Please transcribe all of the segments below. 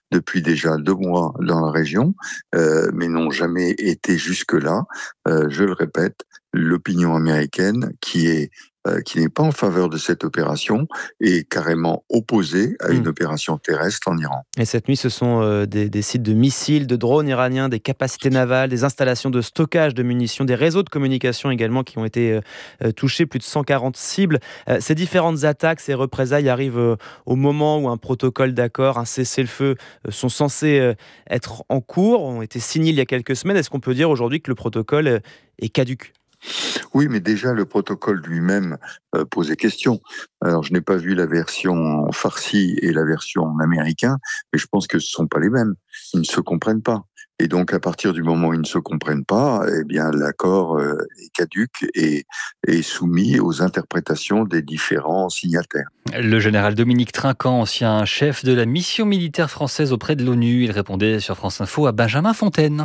depuis déjà 2 mois dans la région, mais n'ont jamais été jusque-là. Je le répète, l'opinion américaine qui n'est pas en faveur de cette opération est carrément opposée à une Mmh. opération terrestre en Iran. Et cette nuit, ce sont des sites de missiles, de drones iraniens, des capacités navales, des installations de stockage de munitions, des réseaux de communication également qui ont été touchés, plus de 140 cibles. Ces différentes attaques, ces représailles arrivent au moment où un protocole d'accord, un cessez-le-feu sont censés être en cours, ont été signés il y a quelques semaines. Est-ce qu'on peut dire aujourd'hui que le protocole est caduc ? Oui, mais déjà le protocole lui-même posait question. Alors je n'ai pas vu la version en farsi et la version en américain, mais je pense que ce ne sont pas les mêmes. Ils ne se comprennent pas. Et donc à partir du moment où ils ne se comprennent pas, eh bien l'accord est caduc et soumis aux interprétations des différents signataires. Le général Dominique Trinquant, ancien chef de la mission militaire française auprès de l'ONU, il répondait sur France Info à Benjamin Fontaine.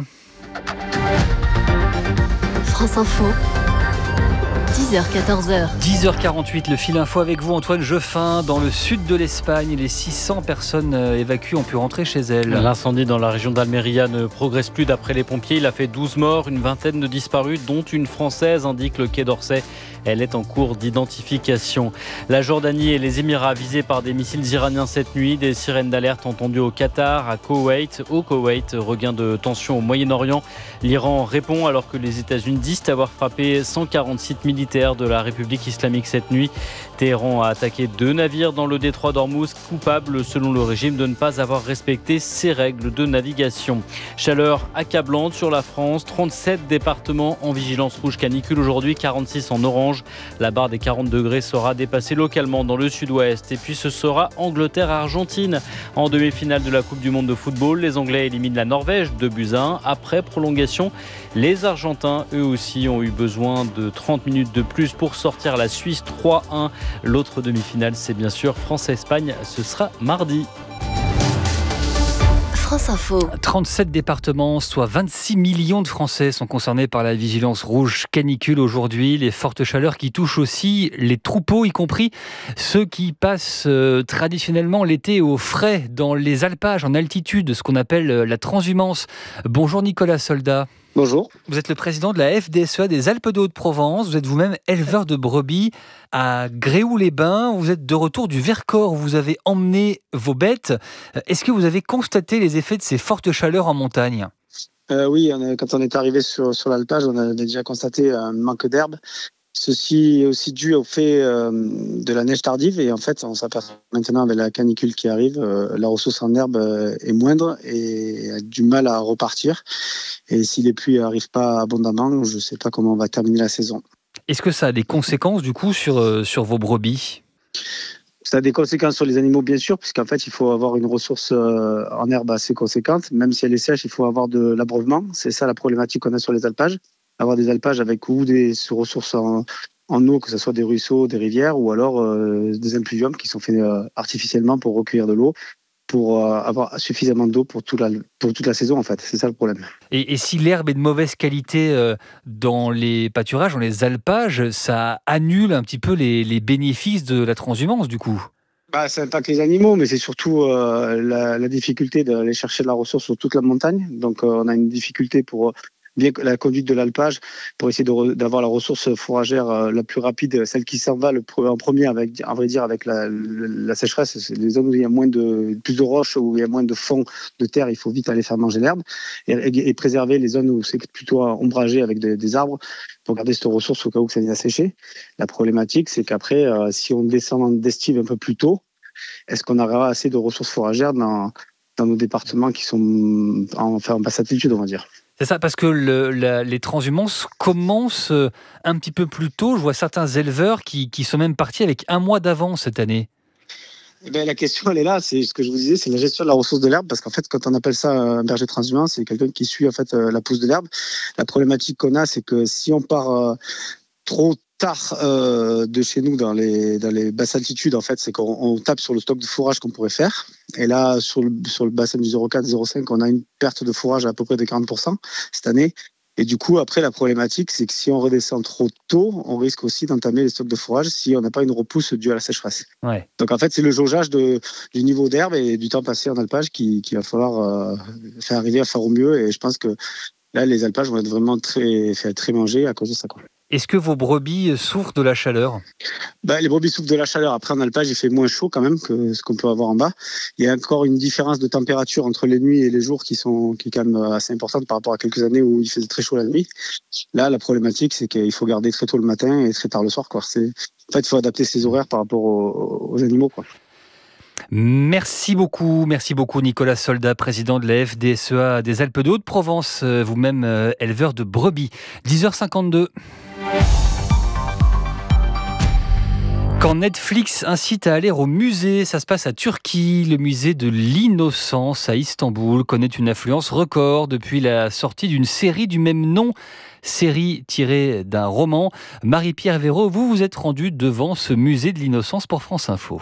France Info, 10h-14h. 10h48, le fil info avec vous, Antoine Jeuffin. Dans le sud de l'Espagne, les 600 personnes évacuées ont pu rentrer chez elles. L'incendie dans la région d'Almeria ne progresse plus d'après les pompiers. Il a fait 12 morts, une vingtaine de disparus, dont une Française, indique le Quai d'Orsay. Elle est en cours d'identification. La Jordanie et les Émirats visés par des missiles iraniens cette nuit. Des sirènes d'alerte entendues au Qatar, à Koweït. Au Koweït, regain de tension au Moyen-Orient. L'Iran répond alors que les États-Unis disent avoir frappé 140 sites militaires de la République islamique cette nuit. Téhéran a attaqué 2 navires dans le détroit d'Ormuz, coupables selon le régime de ne pas avoir respecté ses règles de navigation. Chaleur accablante sur la France, 37 départements en vigilance rouge canicule aujourd'hui, 46 en orange. La barre des 40 degrés sera dépassée localement dans le sud-ouest. Et puis ce sera Angleterre-Argentine. En demi-finale de la Coupe du Monde de football, les Anglais éliminent la Norvège 2-1. Après prolongation, les Argentins, eux aussi, ont eu besoin de 30 minutes de plus pour sortir la Suisse 3-1. L'autre demi-finale, c'est bien sûr France-Espagne. Ce sera mardi. France Info. 37 départements, soit 26 millions de Français sont concernés par la vigilance rouge canicule aujourd'hui. Les fortes chaleurs qui touchent aussi les troupeaux, y compris ceux qui passent traditionnellement l'été au frais dans les alpages, en altitude, ce qu'on appelle la transhumance. Bonjour Nicolas Soldat. Bonjour. Vous êtes le président de la FDSEA des Alpes de Haute-Provence. Vous êtes vous-même éleveur de brebis à Gréoux-les-Bains. Vous êtes de retour du Vercors où vous avez emmené vos bêtes. Est-ce que vous avez constaté les effets de ces fortes chaleurs en montagne ? Oui, quand on est arrivé sur l'alpage, on a déjà constaté un manque d'herbe. Ceci est aussi dû au fait de la neige tardive et en fait on s'aperçoit maintenant avec la canicule qui arrive, la ressource en herbe est moindre et a du mal à repartir. Et si les pluies n'arrivent pas abondamment, je ne sais pas comment on va terminer la saison. Est-ce que ça a des conséquences du coup sur vos brebis ? Ça a des conséquences sur les animaux, bien sûr, puisqu'en fait, il faut avoir une ressource en herbe assez conséquente. Même si elle est sèche, il faut avoir de l'abreuvement. C'est ça la problématique qu'on a sur les alpages. Avoir des alpages avec ou des ressources en eau, que ce soit des ruisseaux, des rivières, ou alors des impluviums qui sont faits artificiellement pour recueillir de l'eau, pour avoir suffisamment d'eau pour toute la saison, en fait. C'est ça le problème. Et si l'herbe est de mauvaise qualité dans les pâturages, dans les alpages, ça annule un petit peu les bénéfices de la transhumance, du coup ? Ça impacte les animaux, mais c'est surtout la difficulté d'aller chercher de la ressource sur toute la montagne. Donc, on a une difficulté pour bien que la conduite de l'alpage, pour essayer d'avoir la ressource fourragère la plus rapide, celle qui s'en va en premier, avec la sécheresse. C'est les zones où il y a plus de roches, où il y a moins de fond de terre, il faut vite aller faire manger l'herbe et préserver les zones où c'est plutôt ombragé avec des arbres pour garder cette ressource au cas où ça vient à sécher. La problématique, c'est qu'après, si on descend d'estive un peu plus tôt, est-ce qu'on aura assez de ressources fourragères dans nos départements qui sont en basse altitude, on va dire? C'est ça, parce que les transhumances commencent un petit peu plus tôt. Je vois certains éleveurs qui sont même partis avec 1 mois d'avance cette année. La question, elle est là. C'est ce que je vous disais, c'est la gestion de la ressource de l'herbe. Parce qu'en fait, quand on appelle ça un berger transhumant, c'est quelqu'un qui suit en fait la pousse de l'herbe. La problématique qu'on a, c'est que si on part trop tard de chez nous dans les basses altitudes, en fait, c'est qu'on tape sur le stock de fourrage qu'on pourrait faire. Et là, sur le bassin du 04, 05, on a une perte de fourrage à peu près de 40% cette année. Et du coup, après, la problématique, c'est que si on redescend trop tôt, on risque aussi d'entamer les stocks de fourrage si on n'a pas une repousse due à la sécheresse. Ouais. Donc en fait, c'est le jaugeage du niveau d'herbe et du temps passé en alpage qui va falloir faire arriver à faire au mieux. Et je pense que là, les alpages vont être vraiment très mangés à cause de ça, quoi. Est-ce que vos brebis souffrent de la chaleur ? Les brebis souffrent de la chaleur. Après, en alpage, il fait moins chaud quand même que ce qu'on peut avoir en bas. Il y a encore une différence de température entre les nuits et les jours qui est quand même assez importante par rapport à quelques années où il faisait très chaud la nuit. Là, la problématique, c'est qu'il faut garder très tôt le matin et très tard le soir, quoi. En fait, il faut adapter ses horaires par rapport aux animaux, quoi. Merci beaucoup Nicolas Soldat, président de la FDSEA des Alpes de Haute-Provence, vous-même éleveur de brebis. 10h52. Quand Netflix incite à aller au musée, ça se passe à Turquie. Le musée de l'Innocence à Istanbul connaît une affluence record depuis la sortie d'une série du même nom, série tirée d'un roman. Marie-Pierre Véraud, vous êtes rendue devant ce musée de l'Innocence pour France Info.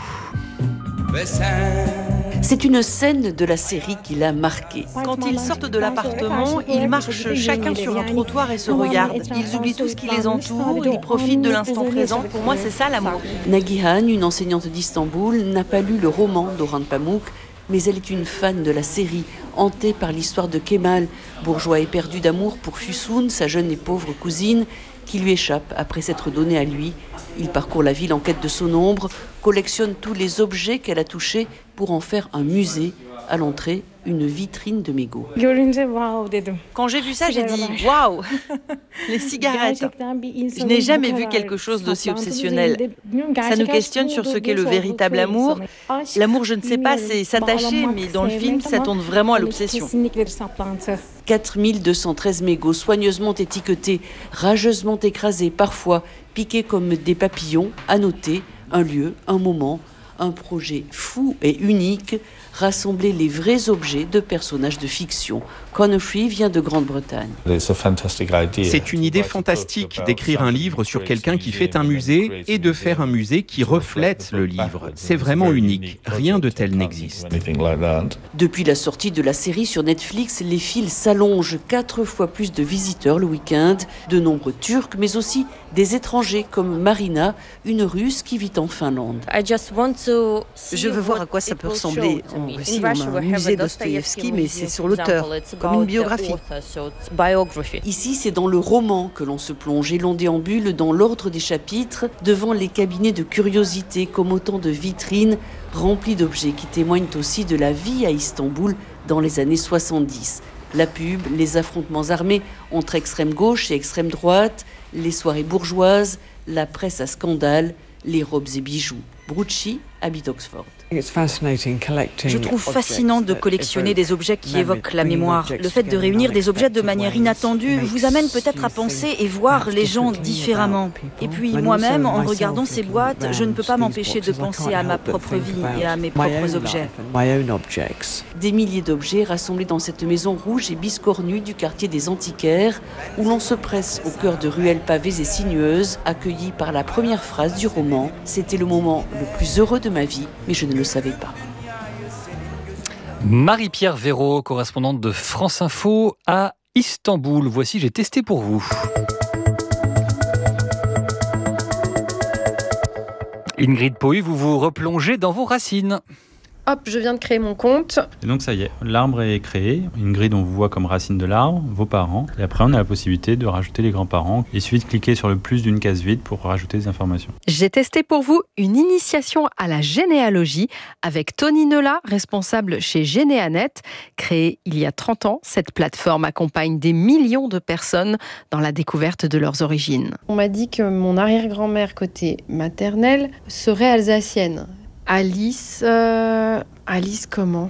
C'est une scène de la série qui l'a marqué. Quand ils sortent de l'appartement, ils marchent chacun sur un trottoir et se regardent. Ils oublient tout ce qui les entoure, ils profitent de l'instant présent. Pour moi, c'est ça l'amour. Nagihan, une enseignante d'Istanbul, n'a pas lu le roman d'Orhan Pamuk, mais elle est une fan de la série, hantée par l'histoire de Kemal, bourgeois éperdu d'amour pour Füsun, sa jeune et pauvre cousine, qui lui échappe après s'être donnée à lui. Il parcourt la ville en quête de son ombre, collectionne tous les objets qu'elle a touchés pour en faire un musée. À l'entrée, une vitrine de mégots. Quand j'ai vu ça, j'ai dit « Waouh !» Les cigarettes. Je n'ai jamais vu quelque chose d'aussi obsessionnel. Ça nous questionne sur ce qu'est le véritable amour. L'amour, je ne sais pas, c'est s'attacher, mais dans le film, ça tourne vraiment à l'obsession. 4213 mégots soigneusement étiquetés, rageusement écrasés, parfois piqués comme des papillons. À noter, un lieu, un moment, un projet fou et unique, rassembler les vrais objets de personnages de fiction. Conor Free vient de Grande-Bretagne. C'est une idée fantastique d'écrire un livre sur quelqu'un qui fait un musée et de faire un musée qui reflète le livre. C'est vraiment unique. Rien de tel n'existe. Depuis la sortie de la série sur Netflix, les files s'allongent, 4 fois plus de visiteurs le week-end, de nombreux Turcs, mais aussi des étrangers comme Marina, une Russe qui vit en Finlande. Je veux voir à quoi ça peut ressembler. En Russie, on a un musée Dostoïevski, mais c'est sur l'auteur, comme une biographie. Ici, c'est dans le roman que l'on se plonge et l'on déambule dans l'ordre des chapitres, devant les cabinets de curiosités comme autant de vitrines remplies d'objets qui témoignent aussi de la vie à Istanbul dans les années 70. La pub, les affrontements armés entre extrême gauche et extrême droite, les soirées bourgeoises, la presse à scandale, les robes et bijoux. Brucci habite Oxford. Je trouve fascinant de collectionner des objets qui évoquent la mémoire. Le fait de réunir des objets de manière inattendue vous amène peut-être à penser et voir les gens différemment. Et puis moi-même, en regardant ces boîtes, je ne peux pas m'empêcher de penser à ma propre vie et à mes propres objets. Des milliers d'objets rassemblés dans cette maison rouge et biscornue du quartier des Antiquaires, où l'on se presse au cœur de ruelles pavées et sinueuses, accueillis par la première phrase du roman. C'était le moment le plus heureux de ma vie, mais je ne le savais pas. Marie-Pierre Véraud, correspondante de France Info à Istanbul. Voici, j'ai testé pour vous. Ingrid Pohu, vous vous replongez dans vos racines. Hop, je viens de créer mon compte. Et donc ça y est, l'arbre est créé. Ingrid, on vous voit comme racine de l'arbre, vos parents. Et après, on a la possibilité de rajouter les grands-parents. Il suffit de cliquer sur le plus d'une case vide pour rajouter des informations. J'ai testé pour vous une initiation à la généalogie avec Tony Nella, responsable chez Généanet. Créée il y a 30 ans, cette plateforme accompagne des millions de personnes dans la découverte de leurs origines. On m'a dit que mon arrière-grand-mère côté maternel serait alsacienne. Alice comment ?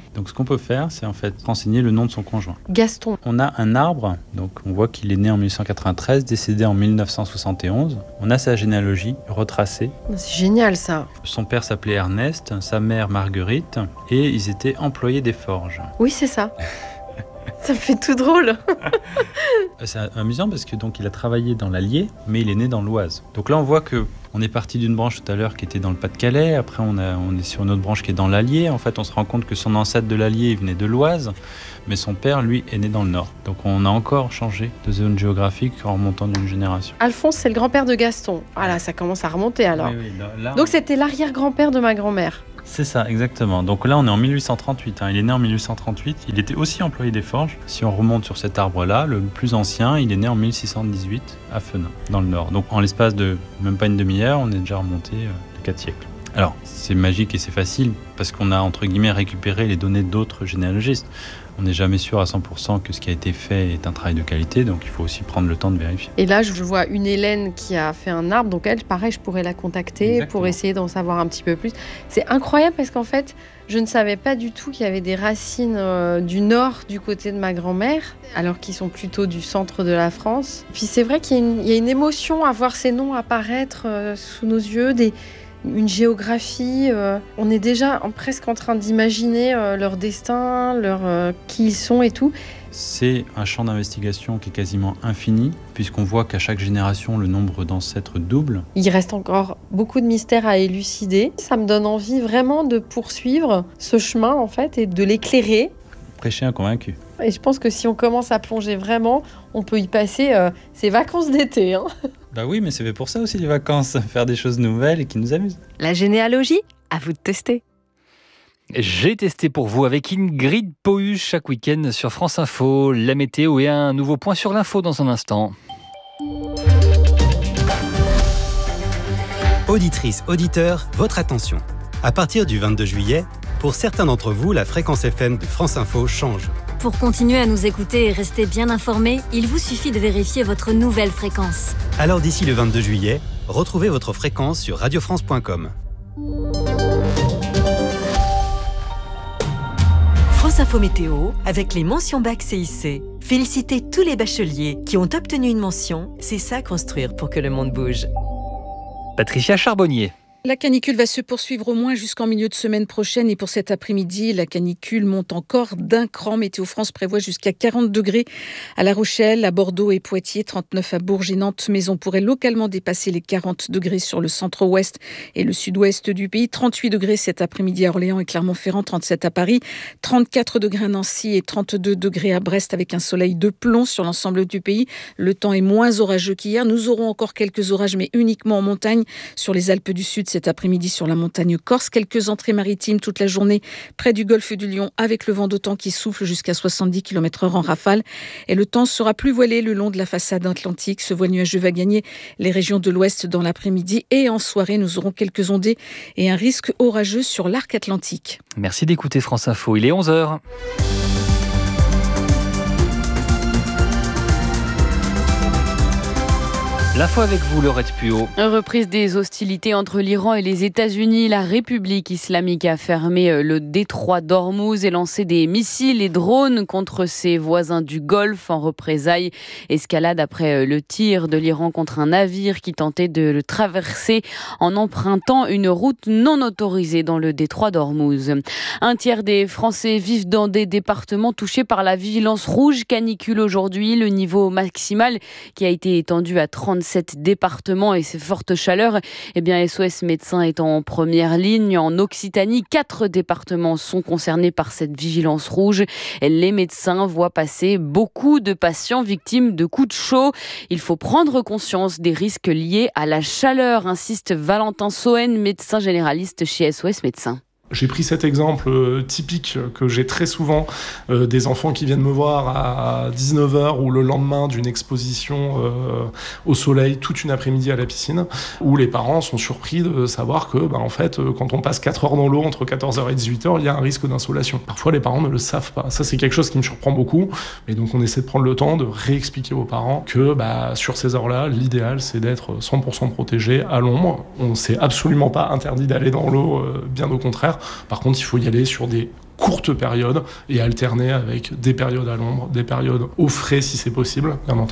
Donc ce qu'on peut faire, c'est en fait renseigner le nom de son conjoint. Gaston. On a un arbre, donc on voit qu'il est né en 1893, décédé en 1971. On a sa généalogie retracée. C'est génial ça. Son père s'appelait Ernest, sa mère Marguerite, et ils étaient employés des forges. Oui, c'est ça. Ça me fait tout drôle. C'est amusant parce que donc il a travaillé dans l'Allier, mais il est né dans l'Oise. Donc là, on voit que on est parti d'une branche tout à l'heure qui était dans le Pas-de-Calais. Après, on est sur une autre branche qui est dans l'Allier. En fait, on se rend compte que son ancêtre de l'Allier, il venait de l'Oise, mais son père, lui, est né dans le Nord. Donc on a encore changé de zone géographique en remontant d'une génération. Alphonse, c'est le grand-père de Gaston. Voilà, ça commence à remonter alors. Oui, là, donc c'était l'arrière-grand-père de ma grand-mère. C'est ça, exactement. Donc là, on est en 1838. Il est né en 1838. Il était aussi employé des forges. Si on remonte sur cet arbre-là, le plus ancien, il est né en 1618 à Fenin, dans le Nord. Donc en l'espace de même pas une demi-heure, on est déjà remonté de 4 siècles. Alors, c'est magique et c'est facile parce qu'on a, entre guillemets, récupéré les données d'autres généalogistes. On n'est jamais sûr à 100% que ce qui a été fait est un travail de qualité, donc il faut aussi prendre le temps de vérifier. Et là, je vois une Hélène qui a fait un arbre, donc elle, pareil, je pourrais la contacter. Exactement. Pour essayer d'en savoir un petit peu plus. C'est incroyable parce qu'en fait, je ne savais pas du tout qu'il y avait des racines du nord du côté de ma grand-mère, alors qu'ils sont plutôt du centre de la France. Puis c'est vrai qu'il y a une émotion à voir ces noms apparaître sous nos yeux, une géographie. On est déjà presque en train d'imaginer leur destin, qui ils sont et tout. C'est un champ d'investigation qui est quasiment infini, puisqu'on voit qu'à chaque génération, le nombre d'ancêtres double. Il reste encore beaucoup de mystères à élucider. Ça me donne envie vraiment de poursuivre ce chemin, en fait, et de l'éclairer. Prêcher un convaincu. Et je pense que si on commence à plonger vraiment, on peut y passer ses vacances d'été. Bah oui, mais c'est fait pour ça aussi les vacances, faire des choses nouvelles et qui nous amusent. La généalogie, à vous de tester. J'ai testé pour vous avec Ingrid Pauhuche chaque week-end sur France Info, la météo et un nouveau point sur l'info dans un instant. Auditrices, auditeurs, votre attention. À partir du 22 juillet, pour certains d'entre vous, la fréquence FM de France Info change. Pour continuer à nous écouter et rester bien informés, il vous suffit de vérifier votre nouvelle fréquence. Alors d'ici le 22 juillet, retrouvez votre fréquence sur radiofrance.com. France Info Météo, avec les mentions bac CIC. Félicitez tous les bacheliers qui ont obtenu une mention. C'est ça construire pour que le monde bouge. Patricia Charbonnier. La canicule va se poursuivre au moins jusqu'en milieu de semaine prochaine et pour cet après-midi, la canicule monte encore d'un cran. Météo France prévoit jusqu'à 40 degrés à La Rochelle, à Bordeaux et Poitiers, 39 à Bourges et Nantes, mais on pourrait localement dépasser les 40 degrés sur le centre-ouest et le sud-ouest du pays, 38 degrés cet après-midi à Orléans et Clermont-Ferrand, 37 à Paris, 34 degrés à Nancy et 32 degrés à Brest avec un soleil de plomb sur l'ensemble du pays. Le temps est moins orageux qu'hier. Nous aurons encore quelques orages, mais uniquement en montagne sur les Alpes du Sud cet après-midi sur la montagne corse. Quelques entrées maritimes toute la journée près du golfe du Lion avec le vent d'OTAN qui souffle jusqu'à 70 km/h en rafale. Et le temps sera plus voilé le long de la façade atlantique. Ce voile nuageux va gagner les régions de l'ouest dans l'après-midi et en soirée, nous aurons quelques ondées et un risque orageux sur l'arc atlantique. Merci d'écouter France Info. Il est 11h. L'info avec vous, Laurette Puot. Reprise des hostilités entre l'Iran et les États-Unis. La République islamique a fermé le détroit d'Ormuz et lancé des missiles et drones contre ses voisins du Golfe en représailles. Escalade après le tir de l'Iran contre un navire qui tentait de le traverser en empruntant une route non autorisée dans le détroit d'Ormuz. Un tiers des Français vivent dans des départements touchés par la vigilance rouge canicule aujourd'hui. Le niveau maximal qui a été étendu à 37 départements et ces fortes chaleurs, SOS Médecins est en première ligne. En Occitanie, 4 départements sont concernés par cette vigilance rouge. Les médecins voient passer beaucoup de patients victimes de coups de chaud. Il faut prendre conscience des risques liés à la chaleur, insiste Valentin Sohen, médecin généraliste chez SOS Médecins. J'ai pris cet exemple typique que j'ai très souvent, des enfants qui viennent me voir à 19h ou le lendemain d'une exposition au soleil toute une après-midi à la piscine, où les parents sont surpris de savoir que en fait, quand on passe 4 heures dans l'eau entre 14h et 18h, il y a un risque d'insolation. Parfois les parents ne le savent pas. Ça c'est quelque chose qui me surprend beaucoup, mais donc on essaie de prendre le temps de réexpliquer aux parents que sur ces heures-là, l'idéal c'est d'être 100% protégé à l'ombre. On s'est absolument pas interdit d'aller dans l'eau, bien au contraire. Par contre, il faut y aller sur des courtes périodes et alterner avec des périodes à l'ombre, des périodes au frais si c'est possible, bien entendu.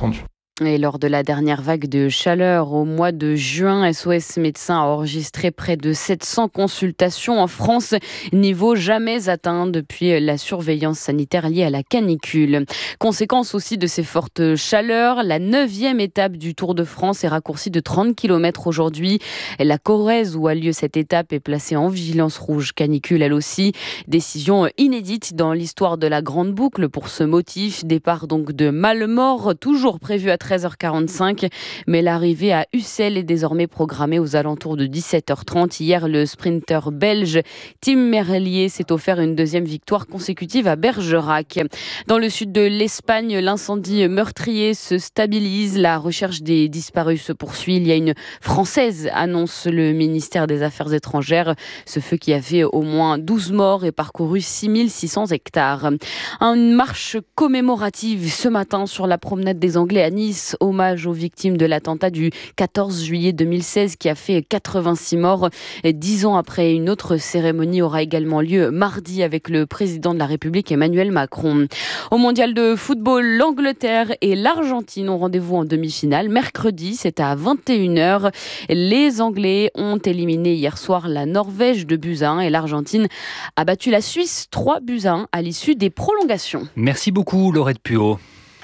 Et lors de la dernière vague de chaleur au mois de juin, SOS Médecins a enregistré près de 700 consultations en France, niveau jamais atteint depuis la surveillance sanitaire liée à la canicule. Conséquence aussi de ces fortes chaleurs, la 9e étape du Tour de France est raccourcie de 30 km aujourd'hui. La Corrèze, où a lieu cette étape, est placée en vigilance rouge canicule elle aussi. Décision inédite dans l'histoire de la Grande Boucle pour ce motif. Départ donc de Malemort, toujours prévu à 13h45, mais l'arrivée à Ussel est désormais programmée aux alentours de 17h30. Hier, le sprinter belge Tim Merlier s'est offert une deuxième victoire consécutive à Bergerac. Dans le sud de l'Espagne, l'incendie meurtrier se stabilise. La recherche des disparus se poursuit. Il y a une Française, annonce le ministère des Affaires étrangères. Ce feu qui a fait au moins 12 morts et parcouru 6600 hectares. Une marche commémorative ce matin sur la promenade des Anglais à Nice. Hommage aux victimes de l'attentat du 14 juillet 2016 qui a fait 86 morts. 10 ans après, une autre cérémonie aura également lieu mardi avec le président de la République Emmanuel Macron. Au mondial de football, l'Angleterre et l'Argentine ont rendez-vous en demi-finale. Mercredi, c'est à 21h. Les Anglais ont éliminé hier soir la Norvège de 2-1 et l'Argentine a battu la Suisse 3-1 à l'issue des prolongations. Merci beaucoup Laurette Puot.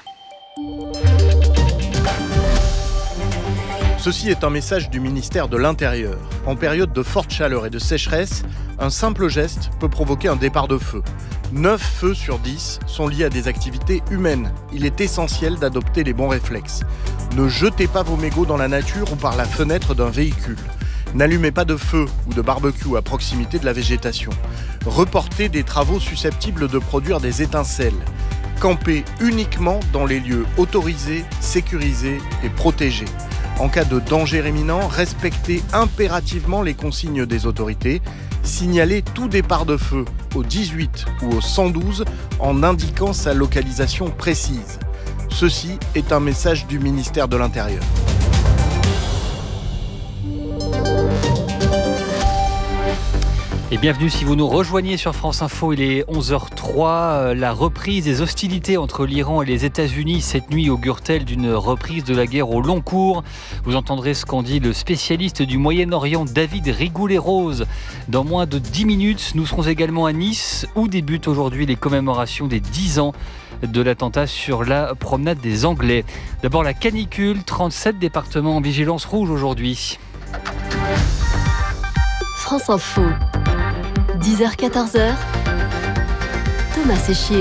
Ceci est un message du ministère de l'Intérieur. En période de forte chaleur et de sécheresse, un simple geste peut provoquer un départ de feu. 9 feux sur 10 sont liés à des activités humaines. Il est essentiel d'adopter les bons réflexes. Ne jetez pas vos mégots dans la nature ou par la fenêtre d'un véhicule. N'allumez pas de feu ou de barbecue à proximité de la végétation. Reportez des travaux susceptibles de produire des étincelles. Campez uniquement dans les lieux autorisés, sécurisés et protégés. En cas de danger imminent, respectez impérativement les consignes des autorités. Signalez tout départ de feu au 18 ou au 112 en indiquant sa localisation précise. Ceci est un message du ministère de l'Intérieur. Et bienvenue si vous nous rejoignez sur France Info, il est 11h03. La reprise des hostilités entre l'Iran et les États-Unis cette nuit augure-t-elle d'une reprise de la guerre au long cours ? Vous entendrez ce qu'en dit le spécialiste du Moyen-Orient David Rigoulet-Rose. Dans moins de 10 minutes, nous serons également à Nice où débutent aujourd'hui les commémorations des 10 ans de l'attentat sur la promenade des Anglais. D'abord la canicule, 37 départements en vigilance rouge aujourd'hui. France Info. 10h-14h, Thomas Séchier.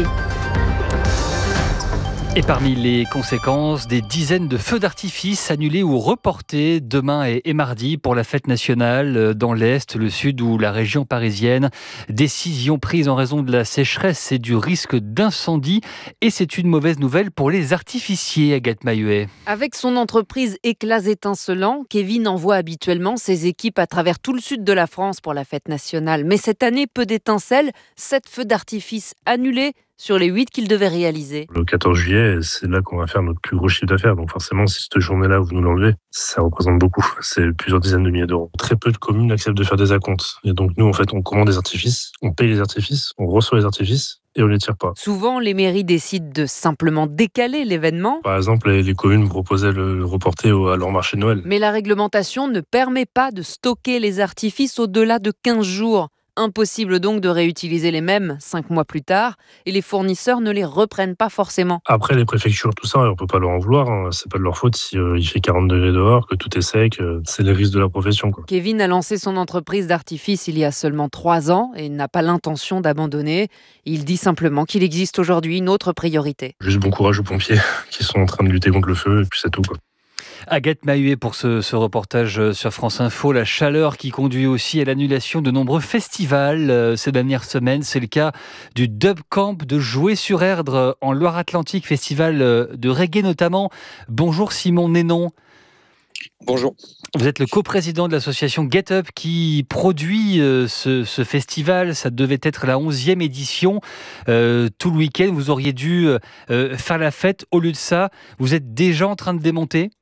Et parmi les conséquences, des dizaines de feux d'artifice annulés ou reportés demain et mardi pour la fête nationale dans l'Est, le Sud ou la région parisienne. Décision prise en raison de la sécheresse et du risque d'incendie. Et c'est une mauvaise nouvelle pour les artificiers, Agathe Mailluet. Avec son entreprise Éclats étincelants, Kevin envoie habituellement ses équipes à travers tout le sud de la France pour la fête nationale. Mais cette année, peu d'étincelles, 7 feux d'artifice annulés sur les 8 qu'il devait réaliser. Le 14 juillet, c'est là qu'on va faire notre plus gros chiffre d'affaires. Donc forcément, si cette journée-là, vous nous l'enlevez, ça représente beaucoup. C'est plusieurs dizaines de milliers d'euros. Très peu de communes acceptent de faire des acomptes. Et donc nous, en fait, on commande des artifices, on paye les artifices, on reçoit les artifices et on ne les tire pas. Souvent, les mairies décident de simplement décaler l'événement. Par exemple, les communes proposaient le reporter à leur marché de Noël. Mais la réglementation ne permet pas de stocker les artifices au-delà de 15 jours. Impossible donc de réutiliser les mêmes 5 mois plus tard et les fournisseurs ne les reprennent pas forcément. Après les préfectures, tout ça, on ne peut pas leur en vouloir. C'est pas de leur faute si il fait 40 degrés dehors, que tout est sec. C'est les risques de la profession, quoi. Kevin a lancé son entreprise d'artifice il y a seulement 3 ans et n'a pas l'intention d'abandonner. Il dit simplement qu'il existe aujourd'hui une autre priorité. Juste bon courage aux pompiers qui sont en train de lutter contre le feu et puis c'est tout, quoi. Agathe Mailluet pour ce reportage sur France Info. La chaleur qui conduit aussi à l'annulation de nombreux festivals ces dernières semaines. C'est le cas du Dub Camp de Joué-sur-Erdre en Loire-Atlantique, festival de reggae notamment. Bonjour Simon Nénon. Bonjour. Vous êtes le coprésident de l'association Get Up qui produit ce festival. Ça devait être la 11e édition. Tout le week-end, vous auriez dû faire la fête. Au lieu de ça, vous êtes déjà en train de démonter ?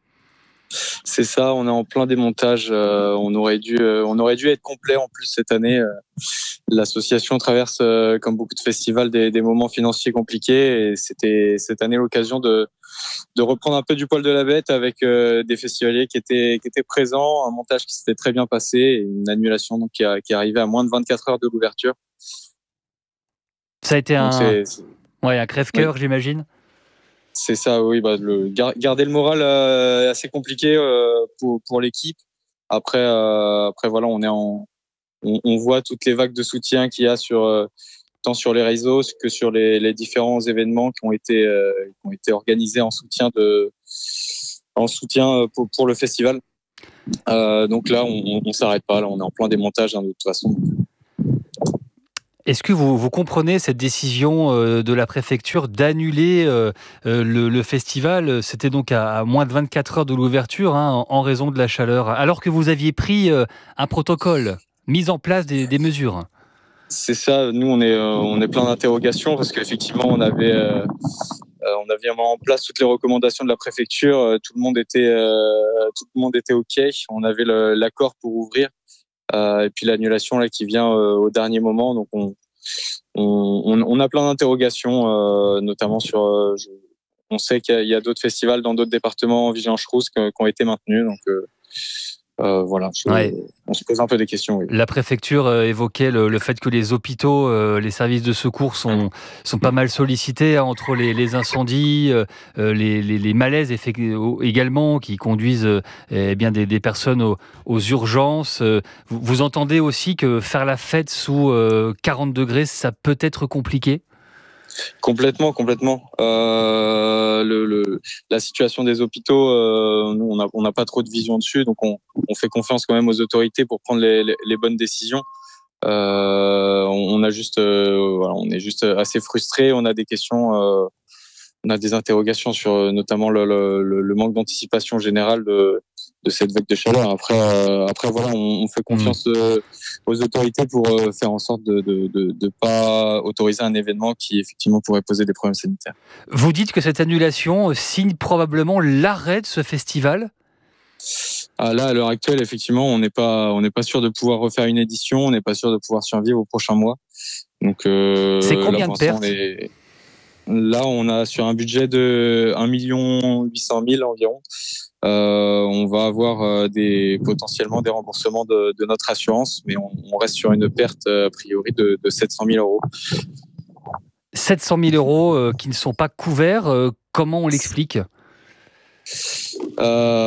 C'est ça, on est en plein démontage. On aurait dû être complet en plus cette année. L'association traverse, comme beaucoup de festivals, des moments financiers compliqués, et c'était cette année l'occasion de reprendre un peu du poil de la bête avec des festivaliers qui étaient présents, un montage qui s'était très bien passé, et une annulation donc qui est arrivée à moins de 24 heures de l'ouverture. Ça a été un crève-cœur, oui. J'imagine. C'est ça, oui. Garder le moral est assez compliqué pour l'équipe. Après, voilà, on voit toutes les vagues de soutien qu'il y a tant sur les réseaux que sur les différents événements qui ont été organisés en soutien pour le festival. Donc là, on s'arrête pas. Là, on est en plein démontage de toute façon. Est-ce que vous comprenez cette décision de la préfecture d'annuler le festival ? C'était donc à moins de 24 heures de l'ouverture, en raison de la chaleur, alors que vous aviez pris un protocole, mis en place des mesures. C'est ça, nous on est plein d'interrogations parce qu'effectivement on avait mis en place toutes les recommandations de la préfecture, tout le monde était OK, on avait l'accord pour ouvrir. Et puis l'annulation là qui vient au dernier moment, donc on a plein d'interrogations, notamment sur. On sait qu'il y a d'autres festivals dans d'autres départements en Vigellanche-Rousse qui ont été maintenus, donc voilà. On se pose un peu des questions. Oui. La préfecture évoquait le fait que les hôpitaux, les services de secours sont pas mal sollicités entre les incendies, les malaises également qui conduisent des personnes aux urgences. Vous entendez aussi que faire la fête sous 40 degrés, ça peut être compliqué ? Complètement. La situation des hôpitaux, nous, on n'a pas trop de vision dessus, donc on fait confiance quand même aux autorités pour prendre les bonnes décisions. On est juste assez frustrés. On a des questions, on a des interrogations sur notamment le manque d'anticipation générale de cette vague de chaleur. Après voilà, on fait confiance aux autorités pour faire en sorte de pas autoriser un événement qui effectivement pourrait poser des problèmes sanitaires. Vous dites que cette annulation signe probablement l'arrêt de ce festival ? Là, à l'heure actuelle, effectivement, on n'est pas sûr de pouvoir refaire une édition, on n'est pas sûr de pouvoir survivre aux prochains mois. Donc, c'est combien de pertes ? Là, on a sur un budget de 1 800 000 environ. On va avoir potentiellement des remboursements de notre assurance, mais on reste sur une perte a priori de 700 000 euros. 700 000 euros qui ne sont pas couverts, comment on l'explique ? Nous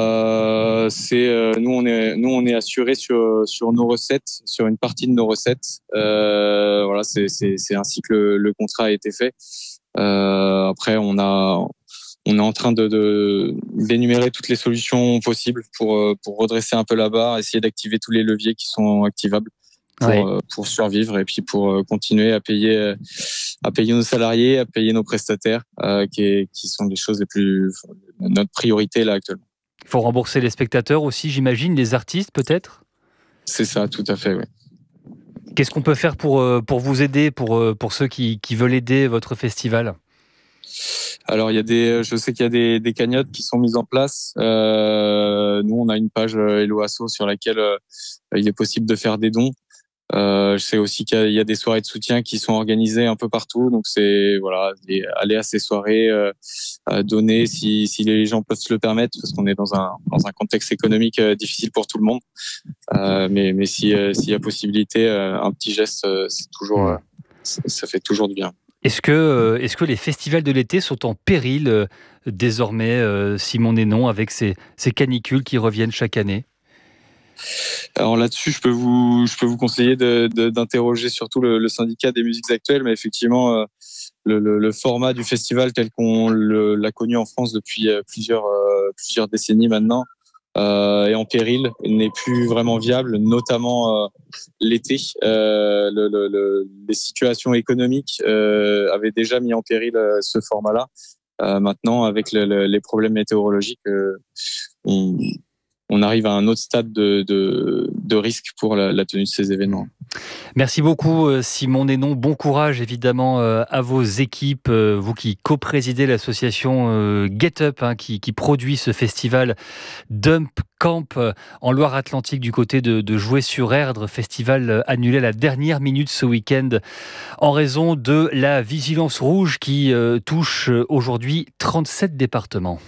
on est assuré sur nos recettes, sur une partie de nos recettes. Voilà, c'est ainsi que le contrat a été fait. Après, on est en train d'énumérer toutes les solutions possibles pour redresser un peu la barre, essayer d'activer tous les leviers qui sont activables pour survivre et puis pour continuer à payer nos salariés, à payer nos prestataires, qui sont des choses notre priorité là actuellement. Il faut rembourser les spectateurs aussi, j'imagine, les artistes peut-être ? C'est ça, tout à fait, oui. Qu'est-ce qu'on peut faire pour vous aider, pour ceux qui veulent aider votre festival ? Alors, je sais qu'il y a des cagnottes qui sont mises en place. Nous, on a une page Hello Asso sur laquelle il est possible de faire des dons. Je sais aussi qu'il y a des soirées de soutien qui sont organisées un peu partout. Donc, c'est aller à ces soirées, donner si les gens peuvent se le permettre, parce qu'on est dans un contexte économique difficile pour tout le monde. Mais s'il y a possibilité, un petit geste, ça fait toujours du bien. Est-ce que les festivals de l'été sont en péril désormais, Simon Nénon, avec ces canicules qui reviennent chaque année ? Alors là-dessus, je peux vous conseiller d'interroger surtout le syndicat des musiques actuelles, mais effectivement, le format du festival tel qu'on l'a connu en France depuis plusieurs décennies maintenant est en péril, n'est plus vraiment viable, notamment l'été. Les situations économiques avaient déjà mis en péril ce format-là. Maintenant, avec les problèmes météorologiques, on arrive à un autre stade de risque pour la tenue de ces événements. Merci beaucoup Simon Nénon. Bon courage évidemment à vos équipes, vous qui co-présidez l'association Get Up qui produit ce festival Dump Camp en Loire-Atlantique du côté de Joué-sur-Erdre, festival annulé à la dernière minute ce week-end en raison de la vigilance rouge qui touche aujourd'hui 37 départements.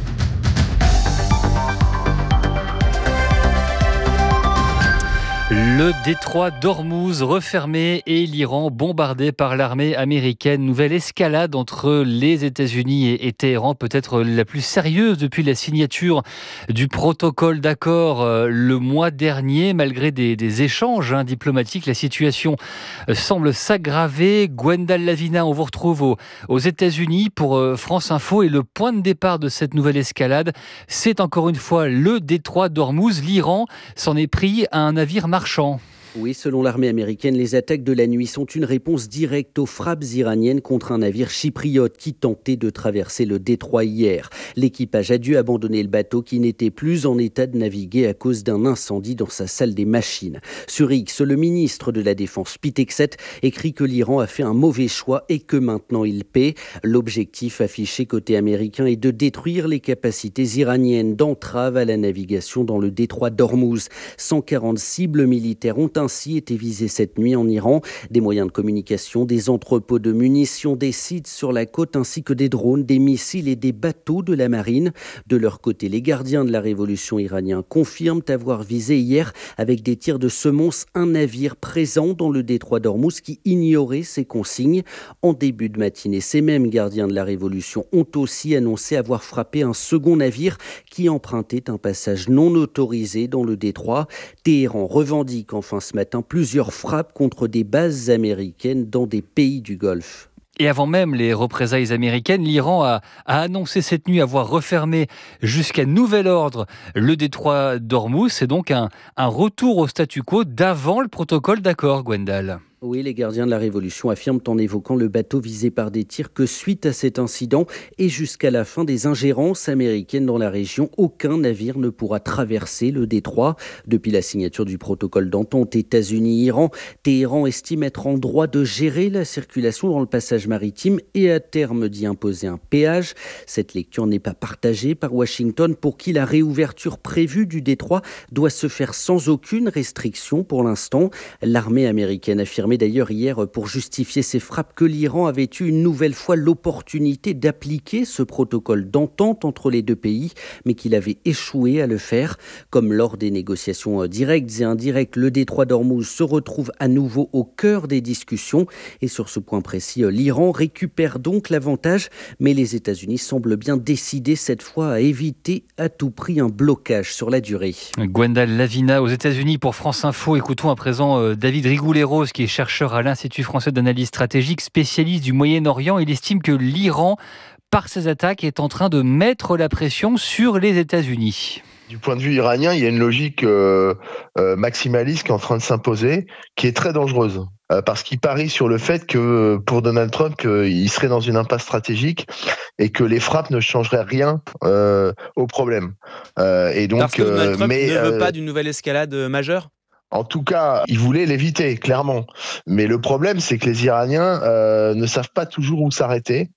Le détroit d'Ormuz refermé et l'Iran bombardé par l'armée américaine. Nouvelle escalade entre les États-Unis et Téhéran, peut-être la plus sérieuse depuis la signature du protocole d'accord le mois dernier. Malgré des échanges diplomatiques, la situation semble s'aggraver. Gwendal Lavina, on vous retrouve aux États-Unis pour France Info. Et le point de départ de cette nouvelle escalade, c'est encore une fois le détroit d'Ormuz. L'Iran s'en est pris à un navire marchand. Oui, selon l'armée américaine, les attaques de la nuit sont une réponse directe aux frappes iraniennes contre un navire chypriote qui tentait de traverser le détroit hier. L'équipage a dû abandonner le bateau qui n'était plus en état de naviguer à cause d'un incendie dans sa salle des machines. Sur X, le ministre de la Défense, Pete Hegseth, écrit que l'Iran a fait un mauvais choix et que maintenant il paie. L'objectif affiché côté américain est de détruire les capacités iraniennes d'entrave à la navigation dans le détroit d'Ormuz. 140 cibles militaires ont ainsi été visés cette nuit en Iran. Des moyens de communication, des entrepôts de munitions, des sites sur la côte ainsi que des drones, des missiles et des bateaux de la marine. De leur côté, les gardiens de la révolution iranienne confirment avoir visé hier avec des tirs de semonce un navire présent dans le détroit d'Ormuz qui ignorait ces consignes. En début de matinée, ces mêmes gardiens de la révolution ont aussi annoncé avoir frappé un second navire qui empruntait un passage non autorisé dans le détroit. Téhéran revendique enfin ce matin plusieurs frappes contre des bases américaines dans des pays du Golfe. Et avant même les représailles américaines, l'Iran a annoncé cette nuit avoir refermé jusqu'à nouvel ordre le détroit d'Ormuz. C'est donc un retour au statu quo d'avant le protocole d'accord, Gwendal. Oui, les gardiens de la Révolution affirment en évoquant le bateau visé par des tirs que suite à cet incident et jusqu'à la fin des ingérences américaines dans la région, aucun navire ne pourra traverser le détroit. Depuis la signature du protocole d'entente États-Unis-Iran, Téhéran estime être en droit de gérer la circulation dans le passage maritime et à terme d'y imposer un péage. Cette lecture n'est pas partagée par Washington pour qui la réouverture prévue du détroit doit se faire sans aucune restriction pour l'instant. L'armée américaine affirme d'ailleurs hier pour justifier ces frappes que l'Iran avait eu une nouvelle fois l'opportunité d'appliquer ce protocole d'entente entre les deux pays, mais qu'il avait échoué à le faire. Comme lors des négociations directes et indirectes, le détroit d'Ormuz se retrouve à nouveau au cœur des discussions. Et sur ce point précis, l'Iran récupère donc l'avantage, mais les États-Unis semblent bien décidés cette fois à éviter à tout prix un blocage sur la durée. Gwendal Lavina aux États-Unis pour France Info. Écoutons à présent David Rigoulet-Rose qui est chercheur à l'Institut français d'analyse stratégique, spécialiste du Moyen-Orient. Il estime que l'Iran, par ses attaques, est en train de mettre la pression sur les États-Unis. Du point de vue iranien, il y a une logique maximaliste qui est en train de s'imposer, qui est très dangereuse. Parce qu'il parie sur le fait que pour Donald Trump, il serait dans une impasse stratégique et que les frappes ne changeraient rien au problème. Et donc, parce que Donald Trump ne veut pas d'une nouvelle escalade majeure ? En tout cas, ils voulaient l'éviter, clairement. Mais le problème, c'est que les Iraniens ne savent pas toujours où s'arrêter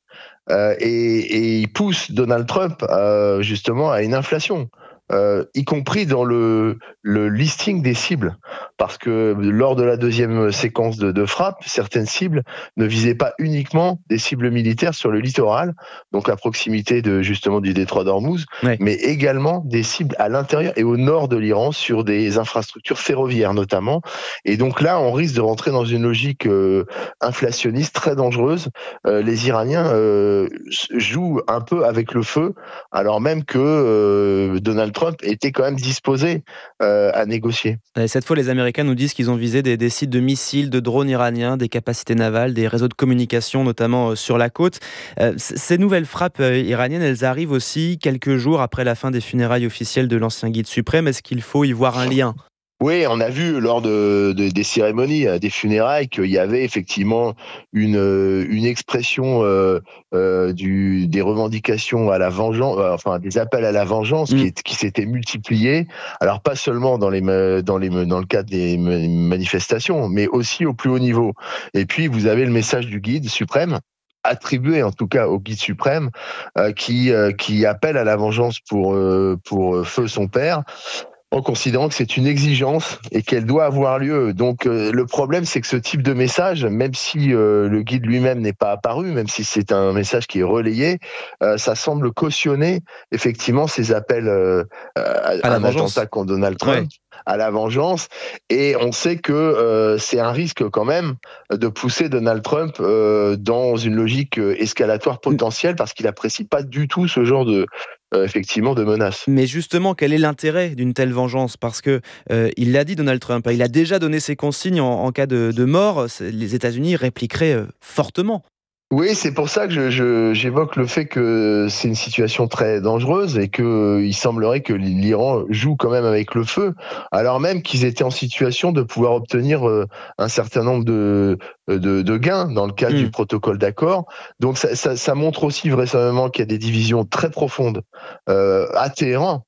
et ils poussent Donald Trump justement à une inflation. Y compris dans le listing des cibles. Parce que lors de la deuxième séquence de frappe, certaines cibles ne visaient pas uniquement des cibles militaires sur le littoral, donc à proximité justement du détroit d'Ormuz, mais également des cibles à l'intérieur et au nord de l'Iran sur des infrastructures ferroviaires notamment. Et donc là, on risque de rentrer dans une logique inflationniste très dangereuse. Les Iraniens jouent un peu avec le feu, alors même que Donald Trump était quand même disposé à négocier. Cette fois, les Américains nous disent qu'ils ont visé des sites de missiles, de drones iraniens, des capacités navales, des réseaux de communication, notamment sur la côte. Ces nouvelles frappes iraniennes, elles arrivent aussi quelques jours après la fin des funérailles officielles de l'ancien guide suprême. Est-ce qu'il faut y voir un lien ? Oui, on a vu lors des cérémonies, des funérailles, qu'il y avait effectivement une expression des revendications à la vengeance, enfin des appels à la vengeance qui s'étaient multipliés. Alors pas seulement dans le cadre des manifestations, mais aussi au plus haut niveau. Et puis vous avez le message du guide suprême, attribué en tout cas au guide suprême, qui appelle à la vengeance pour feu son père, en considérant que c'est une exigence et qu'elle doit avoir lieu. Donc le problème, c'est que ce type de message, même si le guide lui-même n'est pas apparu, même si c'est un message qui est relayé, ça semble cautionner effectivement ces appels à un attentat contre Donald Trump, à la vengeance. Et on sait que c'est un risque quand même de pousser Donald Trump dans une logique escalatoire potentielle, parce qu'il n'apprécie pas du tout ce genre effectivement de menaces. Mais justement, quel est l'intérêt d'une telle vengeance ? Parce que il l'a dit, Donald Trump, il a déjà donné ses consignes en cas de mort. Les États-Unis répliqueraient fortement. Oui, c'est pour ça que j'évoque le fait que c'est une situation très dangereuse et qu'il semblerait que l'Iran joue quand même avec le feu, alors même qu'ils étaient en situation de pouvoir obtenir un certain nombre de gains dans le cadre du protocole d'accord. Donc ça montre aussi vraisemblablement qu'il y a des divisions très profondes à Téhéran,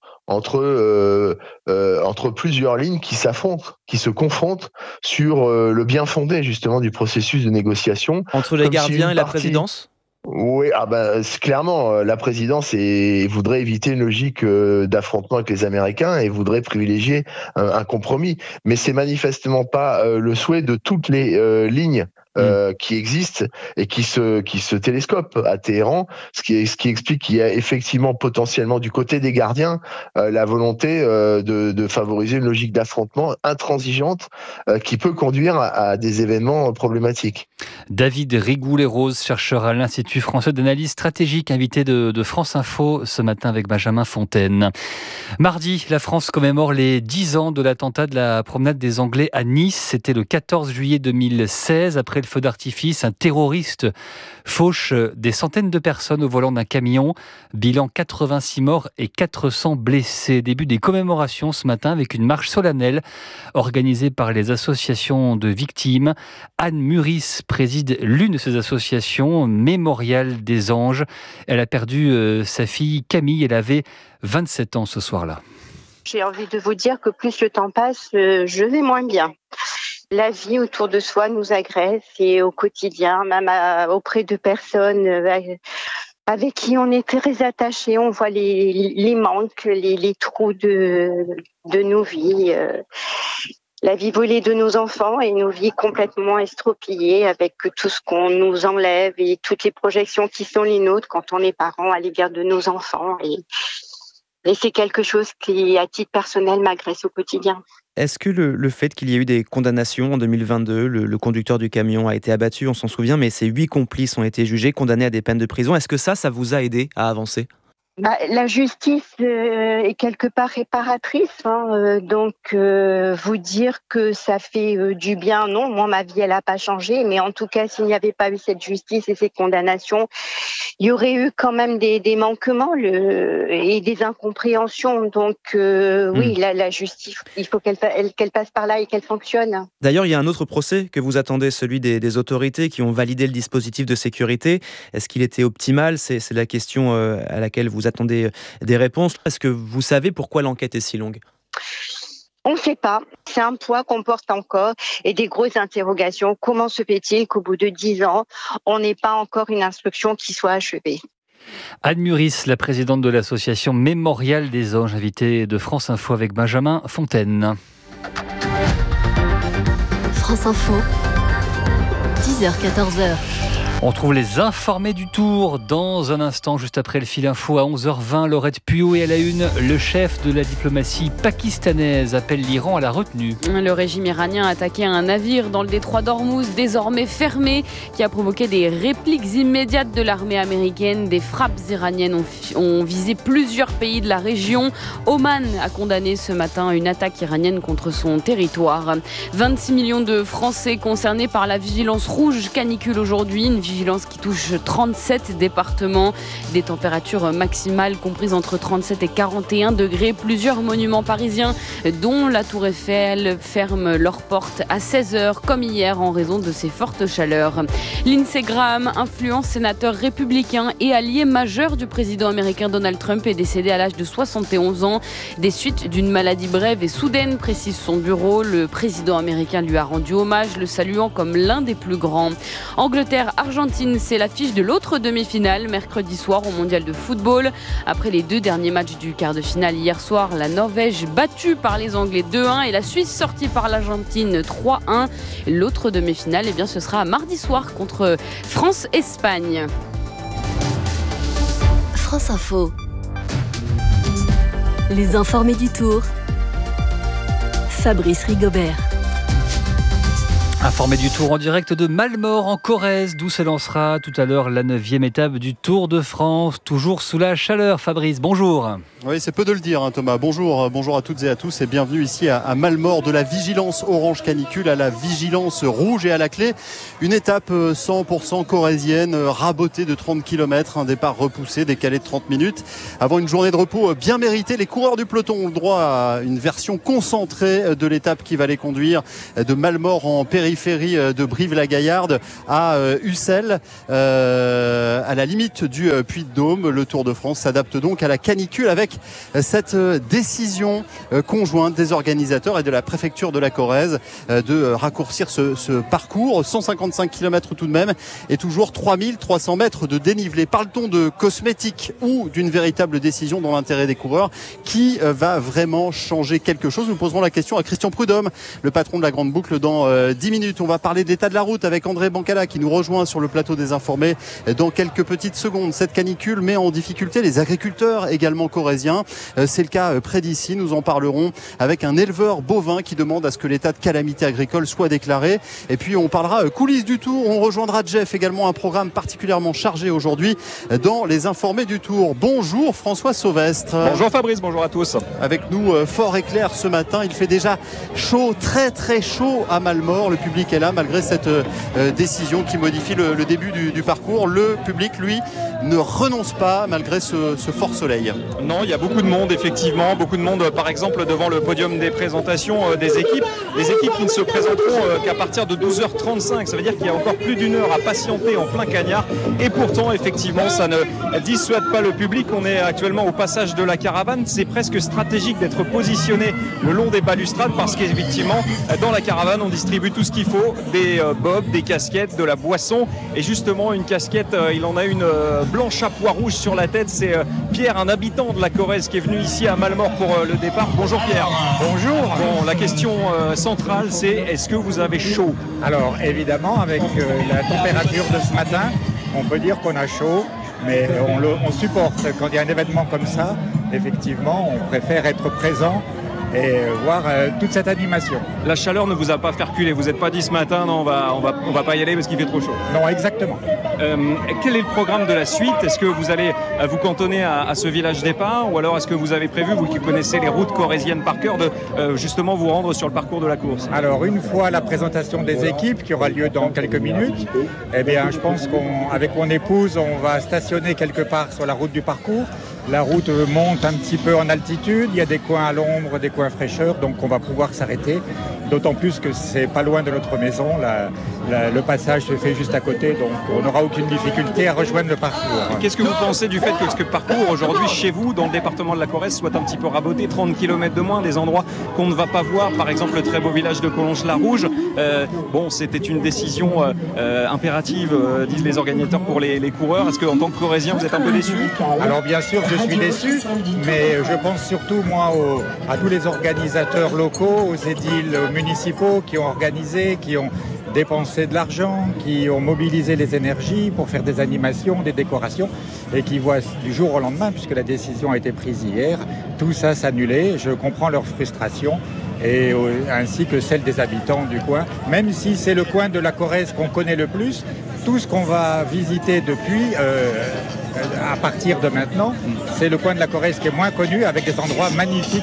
entre plusieurs lignes qui s'affrontent, qui se confrontent sur le bien fondé justement du processus de négociation. Entre les gardiens et la présidence ? Oui, clairement, la présidence voudrait éviter une logique d'affrontement avec les Américains et voudrait privilégier un compromis. Mais c'est manifestement pas le souhait de toutes les lignes qui existent et qui se télescopent à Téhéran, ce qui explique qu'il y a effectivement potentiellement du côté des gardiens la volonté de favoriser une logique d'affrontement intransigeante qui peut conduire à des événements problématiques. David Rigoulet-Rose, chercheur à l'Institut français d'analyse stratégique, invité de France Info ce matin avec Benjamin Fontaine. Mardi, la France commémore les 10 ans de l'attentat de la promenade des Anglais à Nice. C'était le 14 juillet 2016. Après le feu d'artifice, un terroriste fauche des centaines de personnes au volant d'un camion. Bilan 86 morts et 400 blessés. Début des commémorations ce matin avec une marche solennelle organisée par les associations de victimes. Anne Muris préside l'une de ces associations, Mémorial des Anges. Elle a perdu sa fille Camille. Elle avait 27 ans ce soir-là. J'ai envie de vous dire que plus le temps passe, je vais moins bien. La vie autour de soi nous agresse et au quotidien, même auprès de personnes avec qui on est très attachés, on voit les manques, les trous de nos vies. La vie volée de nos enfants et nos vies complètement estropiées avec tout ce qu'on nous enlève et toutes les projections qui sont les nôtres quand on est parents à l'égard de nos enfants. Et c'est quelque chose qui, à titre personnel, m'agresse au quotidien. Est-ce que le fait qu'il y ait eu des condamnations en 2022, le conducteur du camion a été abattu, on s'en souvient, mais ses 8 complices ont été jugés, condamnés à des peines de prison. Est-ce que ça vous a aidé à avancer ? La justice est quelque part réparatrice, donc vous dire que ça fait du bien, non, moi ma vie elle n'a pas changé, mais en tout cas s'il n'y avait pas eu cette justice et ces condamnations, il y aurait eu quand même des manquements et des incompréhensions, donc oui, la justice, il faut qu'elle passe par là et qu'elle fonctionne. D'ailleurs, il y a un autre procès que vous attendez, celui des autorités qui ont validé le dispositif de sécurité. Est-ce qu'il était optimal ? C'est la question à laquelle vous attendez des réponses. Est-ce que vous savez pourquoi l'enquête est si longue ? On ne sait pas. C'est un poids qu'on porte encore et des grosses interrogations. Comment se fait-il qu'au bout de 10 ans, on n'ait pas encore une instruction qui soit achevée ? Anne Muris, la présidente de l'association Mémorial des Anges, invitée de France Info avec Benjamin Fontaine. France Info, 10h-14h. On trouve les informés du tour dans un instant, juste après le fil info à 11h20. Laurette Puot et à la une, le chef de la diplomatie pakistanaise appelle l'Iran à la retenue. Le régime iranien a attaqué un navire dans le détroit d'Ormuz, désormais fermé, qui a provoqué des répliques immédiates de l'armée américaine. Des frappes iraniennes ont visé plusieurs pays de la région. Oman a condamné ce matin une attaque iranienne contre son territoire. 26 millions de Français concernés par la vigilance rouge canicule aujourd'hui, une vigilance vigilance qui touche 37 départements. Des températures maximales comprises entre 37 et 41 degrés. Plusieurs monuments parisiens, dont la Tour Eiffel, ferment leurs portes à 16h comme hier en raison de ces fortes chaleurs. Lindsey Graham, influent sénateur républicain et allié majeur du président américain Donald Trump, est décédé à l'âge de 71 ans des suites d'une maladie brève et soudaine, précise son bureau. Le président américain lui a rendu hommage, le saluant comme l'un des plus grands. Angleterre-Argentine, c'est l'affiche de l'autre demi-finale mercredi soir au mondial de football. Après les 2 derniers matchs du quart de finale hier soir, la Norvège battue par les Anglais 2-1 et la Suisse sortie par l'Argentine 3-1. L'autre demi-finale, eh bien, ce sera mardi soir contre France-Espagne. France Info. Les informés du Tour. Fabrice Rigobert. Informé du Tour en direct de Malmort en Corrèze, d'où se lancera tout à l'heure la 9e étape du Tour de France, toujours sous la chaleur. Fabrice, bonjour. Oui, c'est peu de le dire, Thomas. Bonjour à toutes et à tous et bienvenue ici à Malmort, de la vigilance orange canicule à la vigilance rouge et à la clé. Une étape 100% corrézienne, rabotée de 30 km, un départ repoussé, décalé de 30 minutes. Avant une journée de repos bien méritée, les coureurs du peloton ont le droit à une version concentrée de l'étape qui va les conduire de Malmort en périphérie de Brive-la-Gaillarde à Ussel, à la limite du Puy-de-Dôme. Le Tour de France s'adapte donc à la canicule avec cette décision conjointe des organisateurs et de la préfecture de la Corrèze de raccourcir ce parcours, 155 km tout de même, et toujours 3300 mètres de dénivelé. Parle-t-on de cosmétique ou d'une véritable décision dans l'intérêt des coureurs qui va vraiment changer quelque chose? Nous poserons la question à Christian Prudhomme, le patron de la Grande Boucle, dans 10 minutes. On va parler de l'état de la route avec André Bancala qui nous rejoint sur le plateau des informés dans quelques petites secondes. Cette canicule met en difficulté les agriculteurs également corréziens. C'est le cas près d'ici. Nous en parlerons avec un éleveur bovin qui demande à ce que l'état de calamité agricole soit déclaré. Et puis on parlera coulisses du Tour. On rejoindra Jeff, également un programme particulièrement chargé aujourd'hui dans les informés du Tour. Bonjour François Sauvestre. Bonjour Fabrice, bonjour à tous. Avec nous fort et clair ce matin. Il fait déjà chaud, très très chaud à Malmort. Le public est là malgré cette décision qui modifie le début du parcours. Le public, lui, ne renonce pas malgré ce fort soleil. Non, il y a beaucoup de monde, effectivement. Beaucoup de monde, par exemple, devant le podium des présentations des équipes. Les équipes qui ne se présenteront qu'à partir de 12h35. Ça veut dire qu'il y a encore plus d'1 heure à patienter en plein cagnard. Et pourtant, effectivement, ça ne dissuade pas le public. On est actuellement au passage de la caravane. C'est presque stratégique d'être positionné le long des balustrades parce qu'effectivement, dans la caravane, on distribue tout ce qu'il faut, des bobs, des casquettes, de la boisson. Et justement, une casquette, il en a une blanche à pois rouge sur la tête. C'est Pierre, un habitant de la Corrèze qui est venu ici à Malmort pour le départ. Bonjour Pierre. Bonjour. Bon, la question centrale, c'est est-ce que vous avez chaud? Alors évidemment, avec la température de ce matin, on peut dire qu'on a chaud, mais on supporte. Quand il y a un événement comme ça, effectivement, on préfère être présent et voir toute cette animation. La chaleur ne vous a pas fait reculer, vous n'êtes pas dit ce matin non, on va pas y aller parce qu'il fait trop chaud? Non, exactement. Quel est le programme de la suite? Est-ce que vous allez vous cantonner à ce village départ, ou alors est-ce que vous avez prévu, vous qui connaissez les routes corréziennes par cœur, de justement vous rendre sur le parcours de la course? Alors une fois la présentation des équipes qui aura lieu dans quelques minutes, eh bien je pense qu'avec mon épouse on va stationner quelque part sur la route du parcours. La route monte un petit peu en altitude, il y a des coins à l'ombre, des coins fraîcheur, donc on va pouvoir s'arrêter. D'autant plus que c'est pas loin de notre maison, le passage se fait juste à côté, donc on n'aura aucune difficulté à rejoindre le parcours. Qu'est-ce que vous pensez du fait que ce parcours aujourd'hui chez vous, dans le département de la Corrèze, soit un petit peu raboté, 30 km de moins, des endroits qu'on ne va pas voir, par exemple le très beau village de Collonges-la-Rouge. Bon, c'était une décision impérative, disent les organisateurs, pour les coureurs. Est-ce qu'en tant que Corrézien, vous êtes un peu déçu? Alors bien sûr, je suis déçu, mais je pense surtout moi à tous les organisateurs locaux, aux édiles municipaux qui ont organisé, qui ont dépensé de l'argent, qui ont mobilisé les énergies pour faire des animations, des décorations, et qui voient du jour au lendemain, puisque la décision a été prise hier, tout ça s'annuler. Je comprends leur frustration, et ainsi que celle des habitants du coin, même si c'est le coin de la Corrèze qu'on connaît le plus. Tout ce qu'on va visiter depuis, à partir de maintenant, c'est le coin de la Corrèze qui est moins connu, avec des endroits magnifiques aussi.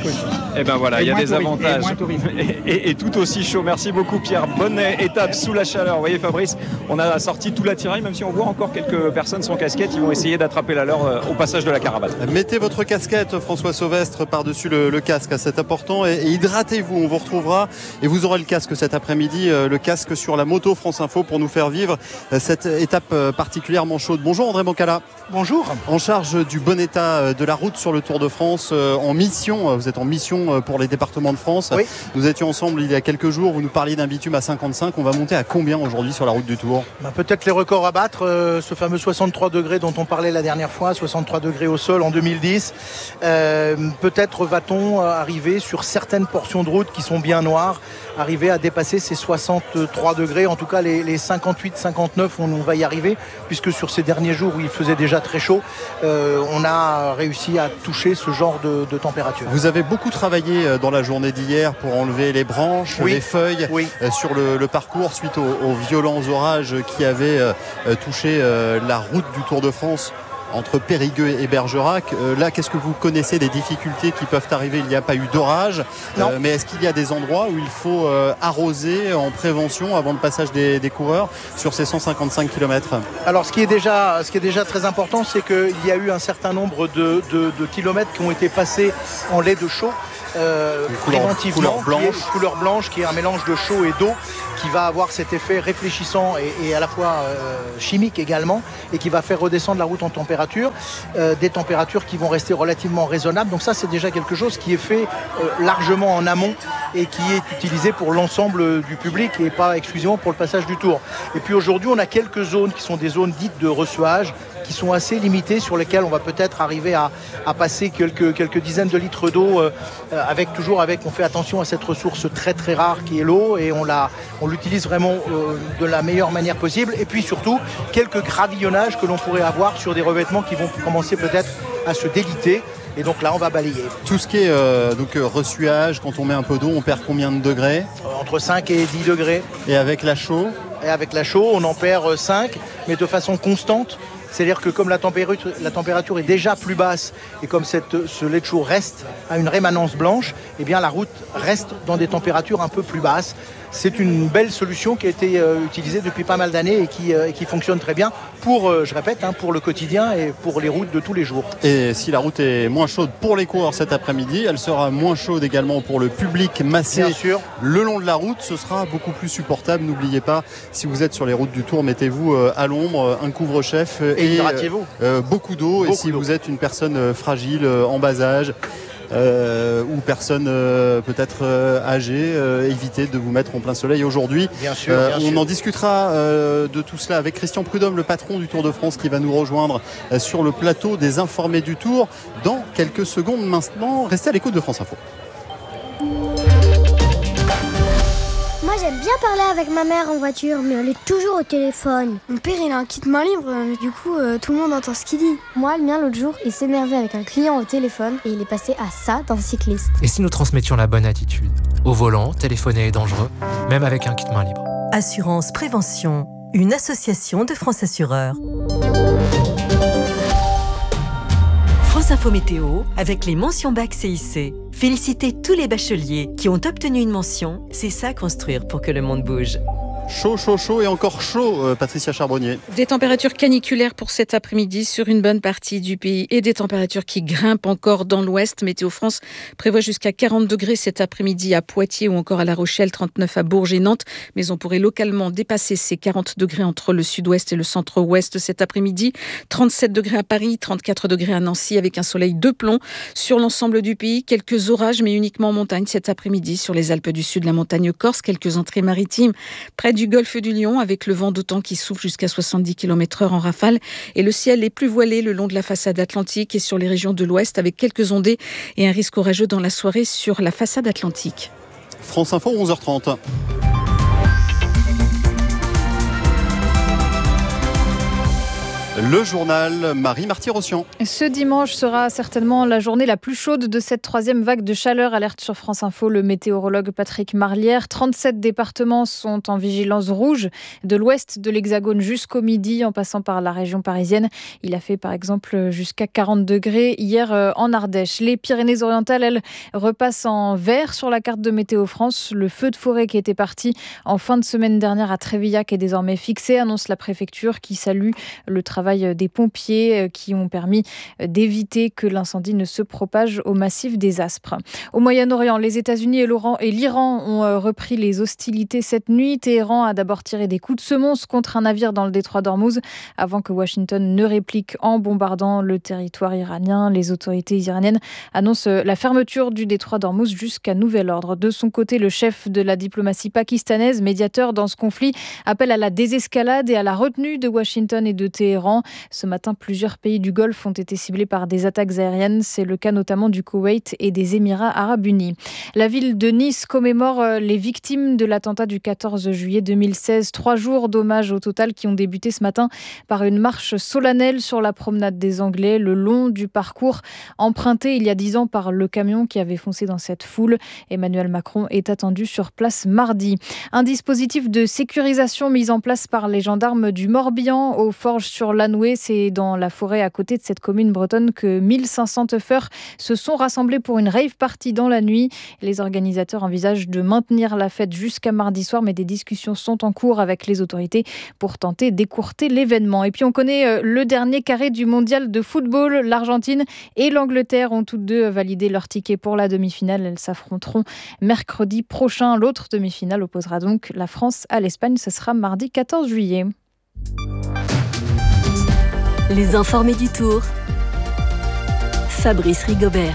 Et ben voilà, il y a des avantages. Et tout aussi chaud. Merci beaucoup Pierre. Bonne étape sous la chaleur. Vous voyez Fabrice, on a sorti tout l'attirail, même si on voit encore quelques personnes sans casquette, ils vont essayer d'attraper la leur au passage de la caravane. Mettez votre casquette, François Sauvestre, par-dessus le casque, c'est important, et hydratez-vous. On vous retrouvera et vous aurez le casque cet après-midi, le casque sur la moto France Info pour nous faire vivre cette étape particulièrement chaude. Bonjour André Bancala. Bonjour. En charge du bon état de la route sur le Tour de France, en mission, vous êtes en mission pour les départements de France. Oui. Nous étions ensemble il y a quelques jours, vous nous parliez d'un bitume à 55, on va monter à combien aujourd'hui sur la route du Tour? Peut-être les records à battre, ce fameux 63 degrés dont on parlait la dernière fois, 63 degrés au sol en 2010. Peut-être va-t-on arriver sur certaines portions de route qui sont bien noires, arriver à dépasser ces 63 degrés, en tout cas les 58, 59, on va y arriver, puisque sur ces derniers jours où il faisait déjà très chaud, on a réussi à toucher ce genre de température. Vous avez beaucoup travaillé dans la journée d'hier pour enlever les branches, les feuilles sur le parcours suite aux violents orages qui avaient touché la route du Tour de France entre Périgueux et Bergerac. Là, qu'est-ce que vous connaissez des difficultés qui peuvent arriver? Il n'y a pas eu d'orage, mais est-ce qu'il y a des endroits où il faut arroser en prévention avant le passage des coureurs sur ces 155 km? Alors, ce qui est déjà très important, c'est qu'il y a eu un certain nombre de kilomètres qui ont été passés en lait de chaux. Préventivement, couleur blanche, qui est un mélange de chaud et d'eau, qui va avoir cet effet réfléchissant et à la fois chimique également, et qui va faire redescendre la route en température, des températures qui vont rester relativement raisonnables. Donc ça, c'est déjà quelque chose qui est fait largement en amont et qui est utilisé pour l'ensemble du public et pas exclusivement pour le passage du Tour. Et puis aujourd'hui, on a quelques zones qui sont des zones dites de ressuage, qui sont assez limitées, sur lesquelles on va peut-être arriver à passer quelques dizaines de litres d'eau, on fait attention à cette ressource très très rare qui est l'eau, et on l'utilise vraiment de la meilleure manière possible. Et puis surtout, quelques gravillonnages que l'on pourrait avoir sur des revêtements qui vont commencer peut-être à se déliter. Et donc là, on va balayer. Tout ce qui est ressuage, quand on met un peu d'eau, on perd combien de degrés? Entre 5 et 10 degrés. Et avec la chaux? Et avec la chaux, on en perd 5, mais de façon constante. C'est-à-dire que comme la température est déjà plus basse et comme ce lait de chaux reste à une rémanence blanche, eh bien la route reste dans des températures un peu plus basses. C'est une belle solution qui a été utilisée depuis pas mal d'années et qui fonctionne très bien pour, je répète, pour le quotidien et pour les routes de tous les jours. Et si la route est moins chaude pour les coureurs cet après-midi, elle sera moins chaude également pour le public massé le long de la route. Ce sera beaucoup plus supportable. N'oubliez pas, si vous êtes sur les routes du Tour, mettez-vous à l'ombre, un couvre-chef et hydratez-vous. Beaucoup d'eau. Et si vous êtes une personne fragile, en bas âge, ou personne peut-être âgée, évitez de vous mettre en plein soleil aujourd'hui. Bien sûr. On en discutera de tout cela avec Christian Prudhomme, le patron du Tour de France, qui va nous rejoindre sur le plateau des informés du Tour dans quelques secondes maintenant. Restez à l'écoute de France Info. Moi j'aime bien parler avec ma mère en voiture, mais elle est toujours au téléphone. Mon père il a un kit main libre, du coup tout le monde entend ce qu'il dit. Moi le mien l'autre jour il s'énervait avec un client au téléphone et il est passé à ça d'un cycliste. Et si nous transmettions la bonne attitude? Au volant, téléphoner est dangereux, même avec un kit main libre. Assurance Prévention, une association de France Assureurs. France Info Météo avec les mentions bac CIC. Félicitez tous les bacheliers qui ont obtenu une mention. C'est ça construire pour que le monde bouge. Chaud et encore chaud, Patricia Charbonnier. Des températures caniculaires pour cet après-midi sur une bonne partie du pays et des températures qui grimpent encore dans l'ouest. Météo France prévoit jusqu'à 40 degrés cet après-midi à Poitiers ou encore à La Rochelle, 39 à Bourges et Nantes. Mais on pourrait localement dépasser ces 40 degrés entre le sud-ouest et le centre-ouest cet après-midi. 37 degrés à Paris, 34 degrés à Nancy avec un soleil de plomb sur l'ensemble du pays. Quelques orages, mais uniquement en montagne cet après-midi sur les Alpes du Sud, la montagne corse. Quelques entrées maritimes près du golfe du Lion avec le vent d'autant qui souffle jusqu'à 70 km/h en rafale et le ciel est plus voilé le long de la façade atlantique et sur les régions de l'ouest avec quelques ondées et un risque orageux dans la soirée sur la façade atlantique. France Info, 11h30. Le journal Marie Marty-Rossian. Ce dimanche sera certainement la journée la plus chaude de cette 3e vague de chaleur, alerte sur France Info le météorologue Patrick Marlière. 37 départements sont en vigilance rouge, de l'ouest de l'Hexagone jusqu'au midi, en passant par la région parisienne. Il a fait par exemple jusqu'à 40 degrés hier en Ardèche. Les Pyrénées-Orientales, elles, repassent en vert sur la carte de Météo France. Le feu de forêt qui était parti en fin de semaine dernière à Trévillac est désormais fixé, annonce la préfecture qui salue le travail des pompiers qui ont permis d'éviter que l'incendie ne se propage au massif des Aspres. Au Moyen-Orient, les États-Unis et l'Iran ont repris les hostilités cette nuit. Téhéran a d'abord tiré des coups de semonce contre un navire dans le détroit d'Ormuz avant que Washington ne réplique en bombardant le territoire iranien. Les autorités iraniennes annoncent la fermeture du détroit d'Ormuz jusqu'à nouvel ordre. De son côté, le chef de la diplomatie pakistanaise, médiateur dans ce conflit, appelle à la désescalade et à la retenue de Washington et de Téhéran. Ce matin, plusieurs pays du Golfe ont été ciblés par des attaques aériennes. C'est le cas notamment du Koweït et des Émirats arabes unis. La ville de Nice commémore les victimes de l'attentat du 14 juillet 2016. 3 jours d'hommage au total qui ont débuté ce matin par une marche solennelle sur la promenade des Anglais, le long du parcours emprunté il y a 10 ans par le camion qui avait foncé dans cette foule. Emmanuel Macron est attendu sur place mardi. Un dispositif de sécurisation mis en place par les gendarmes du Morbihan aux Forges-sur-Lanoué. C'est dans la forêt à côté de cette commune bretonne que 1500 teufeurs se sont rassemblés pour une rave party dans la nuit. Les organisateurs envisagent de maintenir la fête jusqu'à mardi soir, mais des discussions sont en cours avec les autorités pour tenter d'écourter l'événement. Et puis on connaît le dernier carré du mondial de football. L'Argentine et l'Angleterre ont toutes deux validé leur ticket pour la demi-finale. Elles s'affronteront mercredi prochain. L'autre demi-finale opposera donc la France à l'Espagne. Ce sera mardi 14 juillet. Les informés du Tour. Fabrice Rigobert.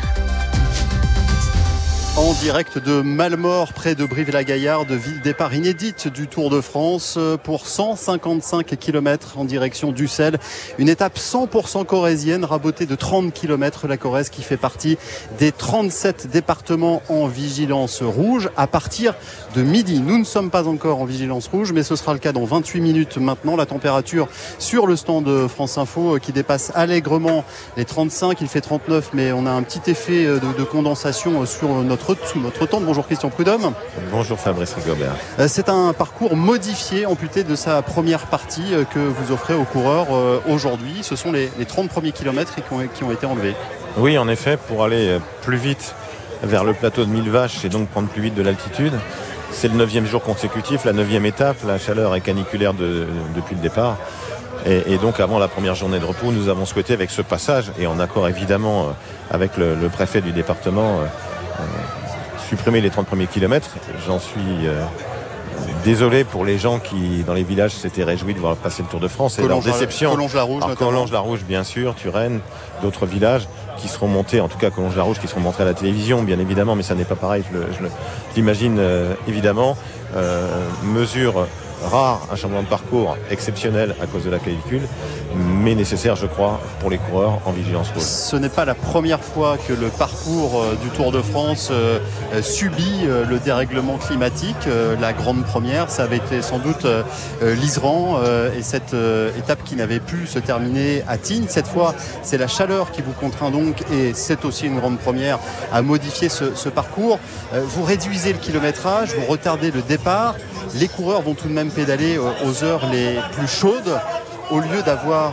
En direct de Malmort, près de Brive-la-Gaillarde, ville départ inédite du Tour de France pour 155 km en direction d'Ussel. Une étape 100% corrézienne, rabotée de 30 km. La Corrèze qui fait partie des 37 départements en vigilance rouge à partir de midi. Nous ne sommes pas encore en vigilance rouge, mais ce sera le cas dans 28 minutes maintenant. La température sur le stand de France Info qui dépasse allègrement les 35. Il fait 39, mais on a un petit effet de condensation sur sous notre tente. Bonjour Christian Prudhomme. Bonjour Fabrice Rigobert. C'est un parcours modifié, amputé de sa première partie que vous offrez aux coureurs aujourd'hui. Ce sont les 30 premiers kilomètres qui ont été enlevés. Oui, en effet, pour aller plus vite vers le plateau de Mille-Vaches et donc prendre plus vite de l'altitude. C'est le 9e jour consécutif, la 9e étape. La chaleur est caniculaire depuis le départ. Et donc avant la première journée de repos, nous avons souhaité avec ce passage, et en accord évidemment avec le préfet du département, supprimer les 30 premiers kilomètres. J'en suis désolé pour les gens qui, dans les villages, s'étaient réjouis de voir passer le Tour de France. Et leur déception. Collonges-la-Rouge, bien sûr, Turenne, d'autres villages qui seront montés, en tout cas Collonges-la-Rouge, qui seront montrés à la télévision, bien évidemment, mais ça n'est pas pareil, je l'imagine évidemment. Mesure rare, un changement de parcours exceptionnel à cause de la canicule, mais nécessaire, je crois, pour les coureurs en vigilance rouge. Ce n'est pas la première fois que le parcours du Tour de France subit le dérèglement climatique. La grande première, ça avait été sans doute l'Iseran et cette étape qui n'avait pu se terminer à Tignes. Cette fois, c'est la chaleur qui vous contraint donc, et c'est aussi une grande première, à modifier ce parcours. Vous réduisez le kilométrage, vous retardez le départ. Les coureurs vont tout de même pédaler aux heures les plus chaudes. Au lieu d'avoir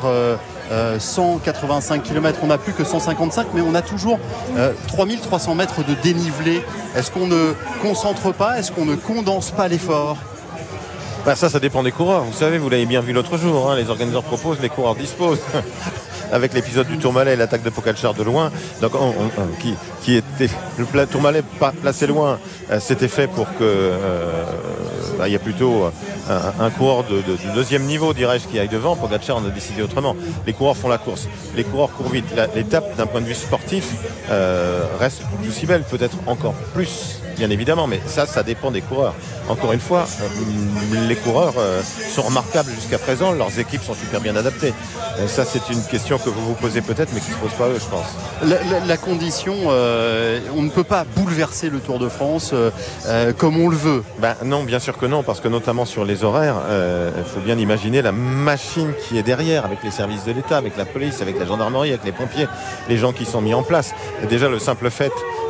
185 km, on n'a plus que 155, mais on a toujours 3300 mètres de dénivelé. Est-ce qu'on ne concentre pas? Est-ce qu'on ne condense pas l'effort? Ça dépend des coureurs. Vous savez, vous l'avez bien vu l'autre jour, hein, les organisateurs proposent, les coureurs disposent. Avec l'épisode du Tourmalet et l'attaque de Pogačar de loin, donc qui était le Tourmalet placé loin, c'était fait pour que il y a plutôt un coureur de deuxième niveau, dirais-je, qui aille devant. Pogačar en a décidé autrement. Les coureurs font la course, les coureurs courent vite. L'étape, d'un point de vue sportif, reste tout aussi belle, peut-être encore plus, bien évidemment, mais ça dépend des coureurs. Encore une fois, les coureurs sont remarquables jusqu'à présent, leurs équipes sont super bien adaptées. Ça, c'est une question que vous vous posez peut-être, mais qui ne se pose pas eux, je pense. La condition, on ne peut pas bouleverser le Tour de France comme on le veut. Non, bien sûr que non, parce que notamment sur les horaires, il faut bien imaginer la machine qui est derrière, avec les services de l'État, avec la police, avec la gendarmerie, avec les pompiers, les gens qui sont mis en place. Et déjà le simple fait,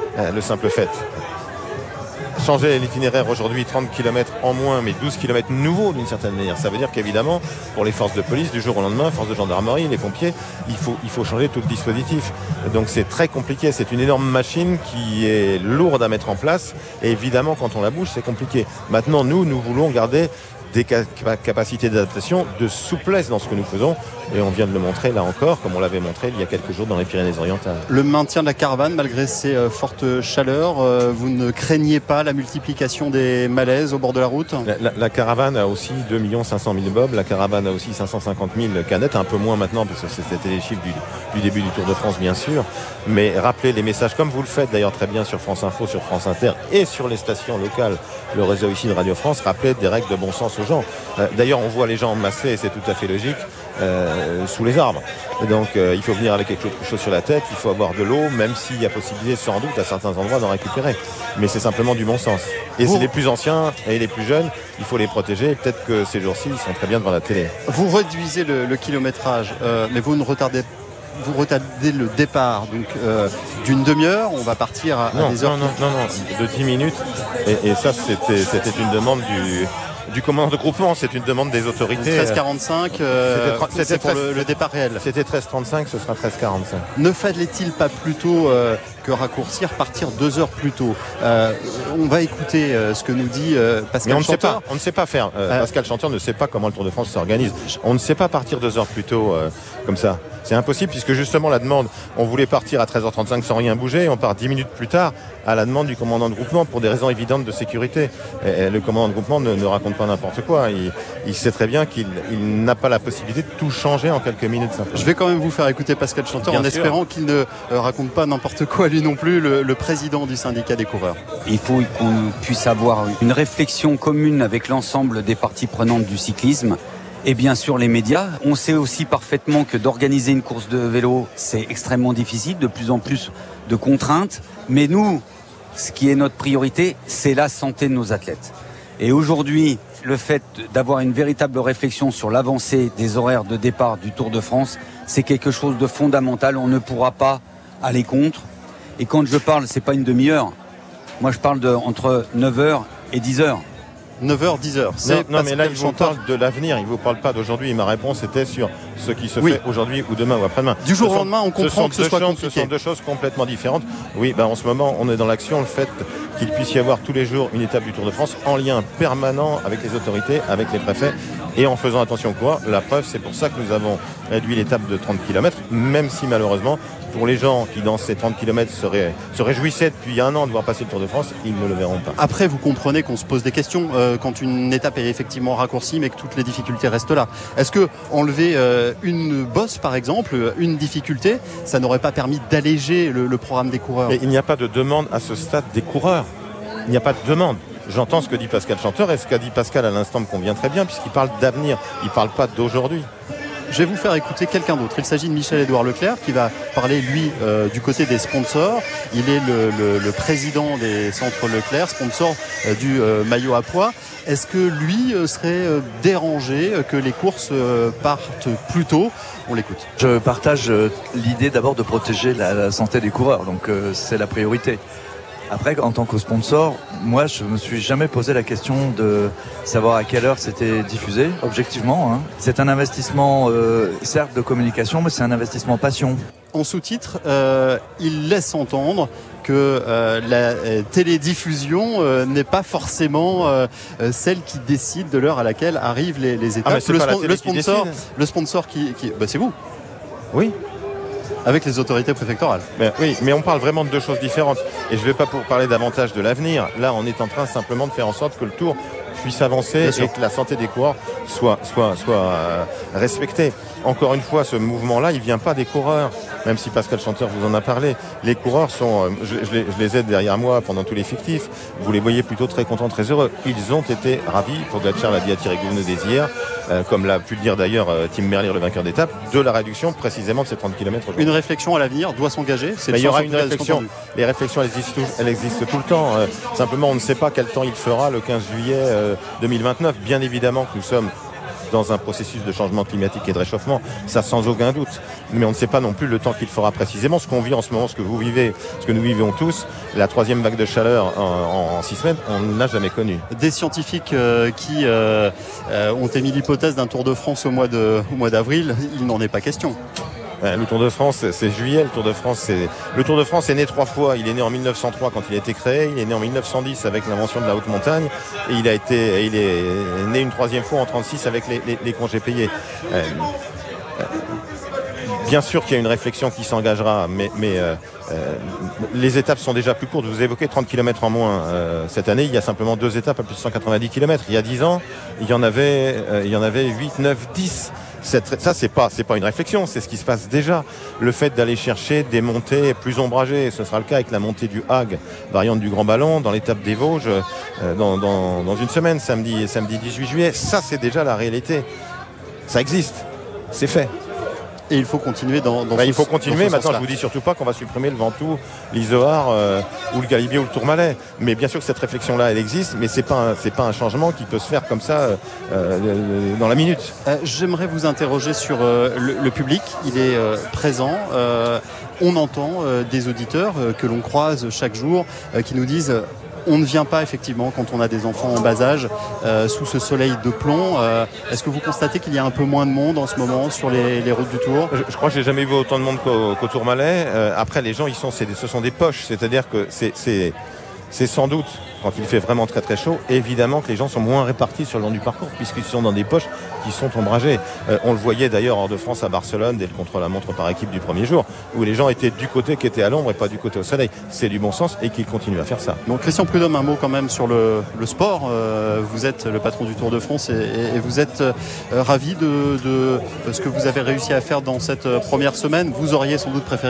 changer l'itinéraire aujourd'hui, 30 km en moins, mais 12 km nouveaux d'une certaine manière. Ça veut dire qu'évidemment, pour les forces de police, du jour au lendemain, forces de gendarmerie, les pompiers, il faut changer tout le dispositif. Donc c'est très compliqué. C'est une énorme machine qui est lourde à mettre en place. Et évidemment, quand on la bouge, c'est compliqué. Maintenant, nous voulons garder des capacités d'adaptation, de souplesse dans ce que nous faisons. Et on vient de le montrer là encore, comme on l'avait montré il y a quelques jours dans les Pyrénées-Orientales. Le maintien de la caravane, malgré ces fortes chaleurs, vous ne craignez pas la multiplication des malaises au bord de la route ? La caravane a aussi 2 500 000 bobs, la caravane a aussi 550 000 canettes, un peu moins maintenant, parce que c'était les chiffres du début du Tour de France, bien sûr. Mais rappelez les messages, comme vous le faites d'ailleurs très bien sur France Info, sur France Inter et sur les stations locales, le réseau ici de Radio France, rappelez des règles de bon sens aux gens. D'ailleurs, on voit les gens massés, et c'est tout à fait logique, sous les arbres. Et donc il faut venir avec quelque chose sur la tête, il faut avoir de l'eau, même s'il y a possibilité sans doute à certains endroits d'en récupérer. Mais c'est simplement du bon sens. Et c'est les plus anciens et les plus jeunes, il faut les protéger. Et peut-être que ces jours-ci, ils sont très bien devant la télé. Vous réduisez le kilométrage, mais vous retardez le départ donc d'une demi-heure. On va partir à des heures. Non, de 10 minutes. Et ça, c'était une demande du commandant de groupement, c'est une demande des autorités. 13h45, c'était pour le départ réel. C'était 13h35, ce sera 13h45. Ne fallait-il pas plutôt que raccourcir, partir 2 heures plus tôt ? On va écouter ce que nous dit Pascal Chanteur. On ne sait pas faire. Pascal Chanteur ne sait pas comment le Tour de France s'organise. On ne sait pas partir 2 heures plus tôt comme ça. C'est impossible puisque justement la demande, on voulait partir à 13h35 sans rien bouger, on part 10 minutes plus tard à la demande du commandant de groupement pour des raisons évidentes de sécurité. Et le commandant de groupement ne raconte pas n'importe quoi. Il sait très bien qu'il n'a pas la possibilité de tout changer en quelques minutes. Simplement. Je vais quand même vous faire écouter Pascal Chanteur en espérant qu'il ne raconte pas n'importe quoi lui non plus, le président du syndicat des coureurs. Il faut qu'on puisse avoir une réflexion commune avec l'ensemble des parties prenantes du cyclisme. Et bien sûr les médias. On sait aussi parfaitement que d'organiser une course de vélo, c'est extrêmement difficile, de plus en plus de contraintes. Mais nous, ce qui est notre priorité, c'est la santé de nos athlètes. Et aujourd'hui, le fait d'avoir une véritable réflexion sur l'avancée des horaires de départ du Tour de France, c'est quelque chose de fondamental. On ne pourra pas aller contre. Et quand je parle, c'est pas une demi-heure. Moi, je parle entre 9h et 10h. 9h, 10h. Mais là, il vous parle de l'avenir, il ne vous parle pas d'aujourd'hui. Et ma réponse était sur ce qui se fait aujourd'hui ou demain ou après-demain. Du jour au lendemain, on comprend que ce soit compliqué. Ce sont deux choses complètement différentes. Oui, en ce moment, on est dans l'action. Le fait qu'il puisse y avoir tous les jours une étape du Tour de France en lien permanent avec les autorités, avec les préfets et en faisant attention aux coureurs. La preuve, c'est pour ça que nous avons réduit l'étape de 30 km, même si malheureusement, pour les gens qui dans ces 30 km se réjouissaient depuis un an de voir passer le Tour de France, ils ne le verront pas. Après, vous comprenez qu'on se pose des questions quand une étape est effectivement raccourcie mais que toutes les difficultés restent là. Est-ce que enlever une bosse par exemple, une difficulté, ça n'aurait pas permis d'alléger le programme des coureurs ? Mais il n'y a pas de demande à ce stade des coureurs. Il n'y a pas de demande. J'entends ce que dit Pascal Chanteur et ce qu'a dit Pascal à l'instant me convient très bien puisqu'il parle d'avenir, il ne parle pas d'aujourd'hui. Je vais vous faire écouter quelqu'un d'autre. Il s'agit de Michel-Édouard Leclerc qui va parler, lui, du côté des sponsors. Il est le président des centres Leclerc, sponsor du maillot à pois. Est-ce que lui serait dérangé que les courses partent plus tôt ? On l'écoute. Je partage l'idée d'abord de protéger la santé des coureurs, donc c'est la priorité. Après, en tant que sponsor, moi, je me suis jamais posé la question de savoir à quelle heure c'était diffusé, objectivement. Hein. C'est un investissement, certes, de communication, mais c'est un investissement passion. En sous-titre, il laisse entendre que la télédiffusion n'est pas forcément celle qui décide de l'heure à laquelle arrivent les étapes. Le sponsor qui c'est vous. Oui. Avec les autorités préfectorales. Oui, mais on parle vraiment de deux choses différentes. Et je ne vais pas pour parler davantage de l'avenir. Là, on est en train simplement de faire en sorte que le Tour puisse avancer et que la santé des coureurs soit respecté. Encore une fois, ce mouvement-là, il ne vient pas des coureurs, même si Pascal Chanteur vous en a parlé. Les coureurs sont, je les aide derrière moi pendant tous les fictifs, vous les voyez plutôt très contents, très heureux. Ils ont été ravis, Pogačar l'a dit à Thierry Gouvenet hier, comme l'a pu le dire d'ailleurs Tim Merlier, le vainqueur d'étape, de la réduction précisément de ces 30 km aujourd'hui. Une réflexion à l'avenir doit s'engager. Il y aura une réflexion. Les réflexions, elles existent tout le temps. Simplement, on ne sait pas quel temps il fera le 15 juillet 2029. Bien évidemment que nous sommes dans un processus de changement climatique et de réchauffement, ça sans aucun doute. Mais on ne sait pas non plus le temps qu'il fera précisément. Ce qu'on vit en ce moment, ce que vous vivez, ce que nous vivons tous, la 3e vague de chaleur en 6 semaines, on n'a jamais connu. Des scientifiques qui ont émis l'hypothèse d'un Tour de France au mois d'avril, il n'en est pas question. Le Tour de France, c'est juillet. Le Tour de France est né 3 fois. Il est né en 1903 quand il a été créé. Il est né en 1910 avec l'invention de la haute montagne. Et il est né une 3e fois en 1936 avec les congés payés. Bien sûr qu'il y a une réflexion qui s'engagera, mais les étapes sont déjà plus courtes. Vous évoquez 30 km en moins cette année. Il y a simplement 2 étapes à plus de 190 km. Il y a 10 ans, il y en avait 8, 9, 10. Ça, c'est pas une réflexion, c'est ce qui se passe déjà. Le fait d'aller chercher des montées plus ombragées, ce sera le cas avec la montée du Hague, variante du Grand Ballon, dans l'étape des Vosges, dans une semaine, samedi 18 juillet. Ça, c'est déjà la réalité. Ça existe, c'est fait. Et il faut continuer dans il faut continuer. Maintenant, je vous dis surtout pas qu'on va supprimer le Ventoux, l'Izoard ou le Galibier ou le Tourmalet. Mais bien sûr que cette réflexion-là, elle existe, mais c'est pas un changement qui peut se faire comme ça dans la minute. J'aimerais vous interroger sur le public. Il est présent. On entend des auditeurs que l'on croise chaque jour qui nous disent on ne vient pas effectivement quand on a des enfants en bas âge sous ce soleil de plomb. Est-ce que vous constatez qu'il y a un peu moins de monde en ce moment sur les routes du Tour ? Je crois que j'ai jamais vu autant de monde qu'au Tourmalet. Après, les gens, ce sont des poches, c'est-à-dire que c'est sans doute, quand il fait vraiment très très chaud, évidemment que les gens sont moins répartis sur le long du parcours puisqu'ils sont dans des poches qui sont ombragées. On le voyait d'ailleurs hors de France à Barcelone dès le contre-la-montre par équipe du premier jour où les gens étaient du côté qui était à l'ombre et pas du côté au soleil. C'est du bon sens et qu'ils continuent à faire ça. Donc Christian Prudhomme, un mot quand même sur le sport. Vous êtes le patron du Tour de France et vous êtes ravi de ce que vous avez réussi à faire dans cette première semaine. Vous auriez sans doute préféré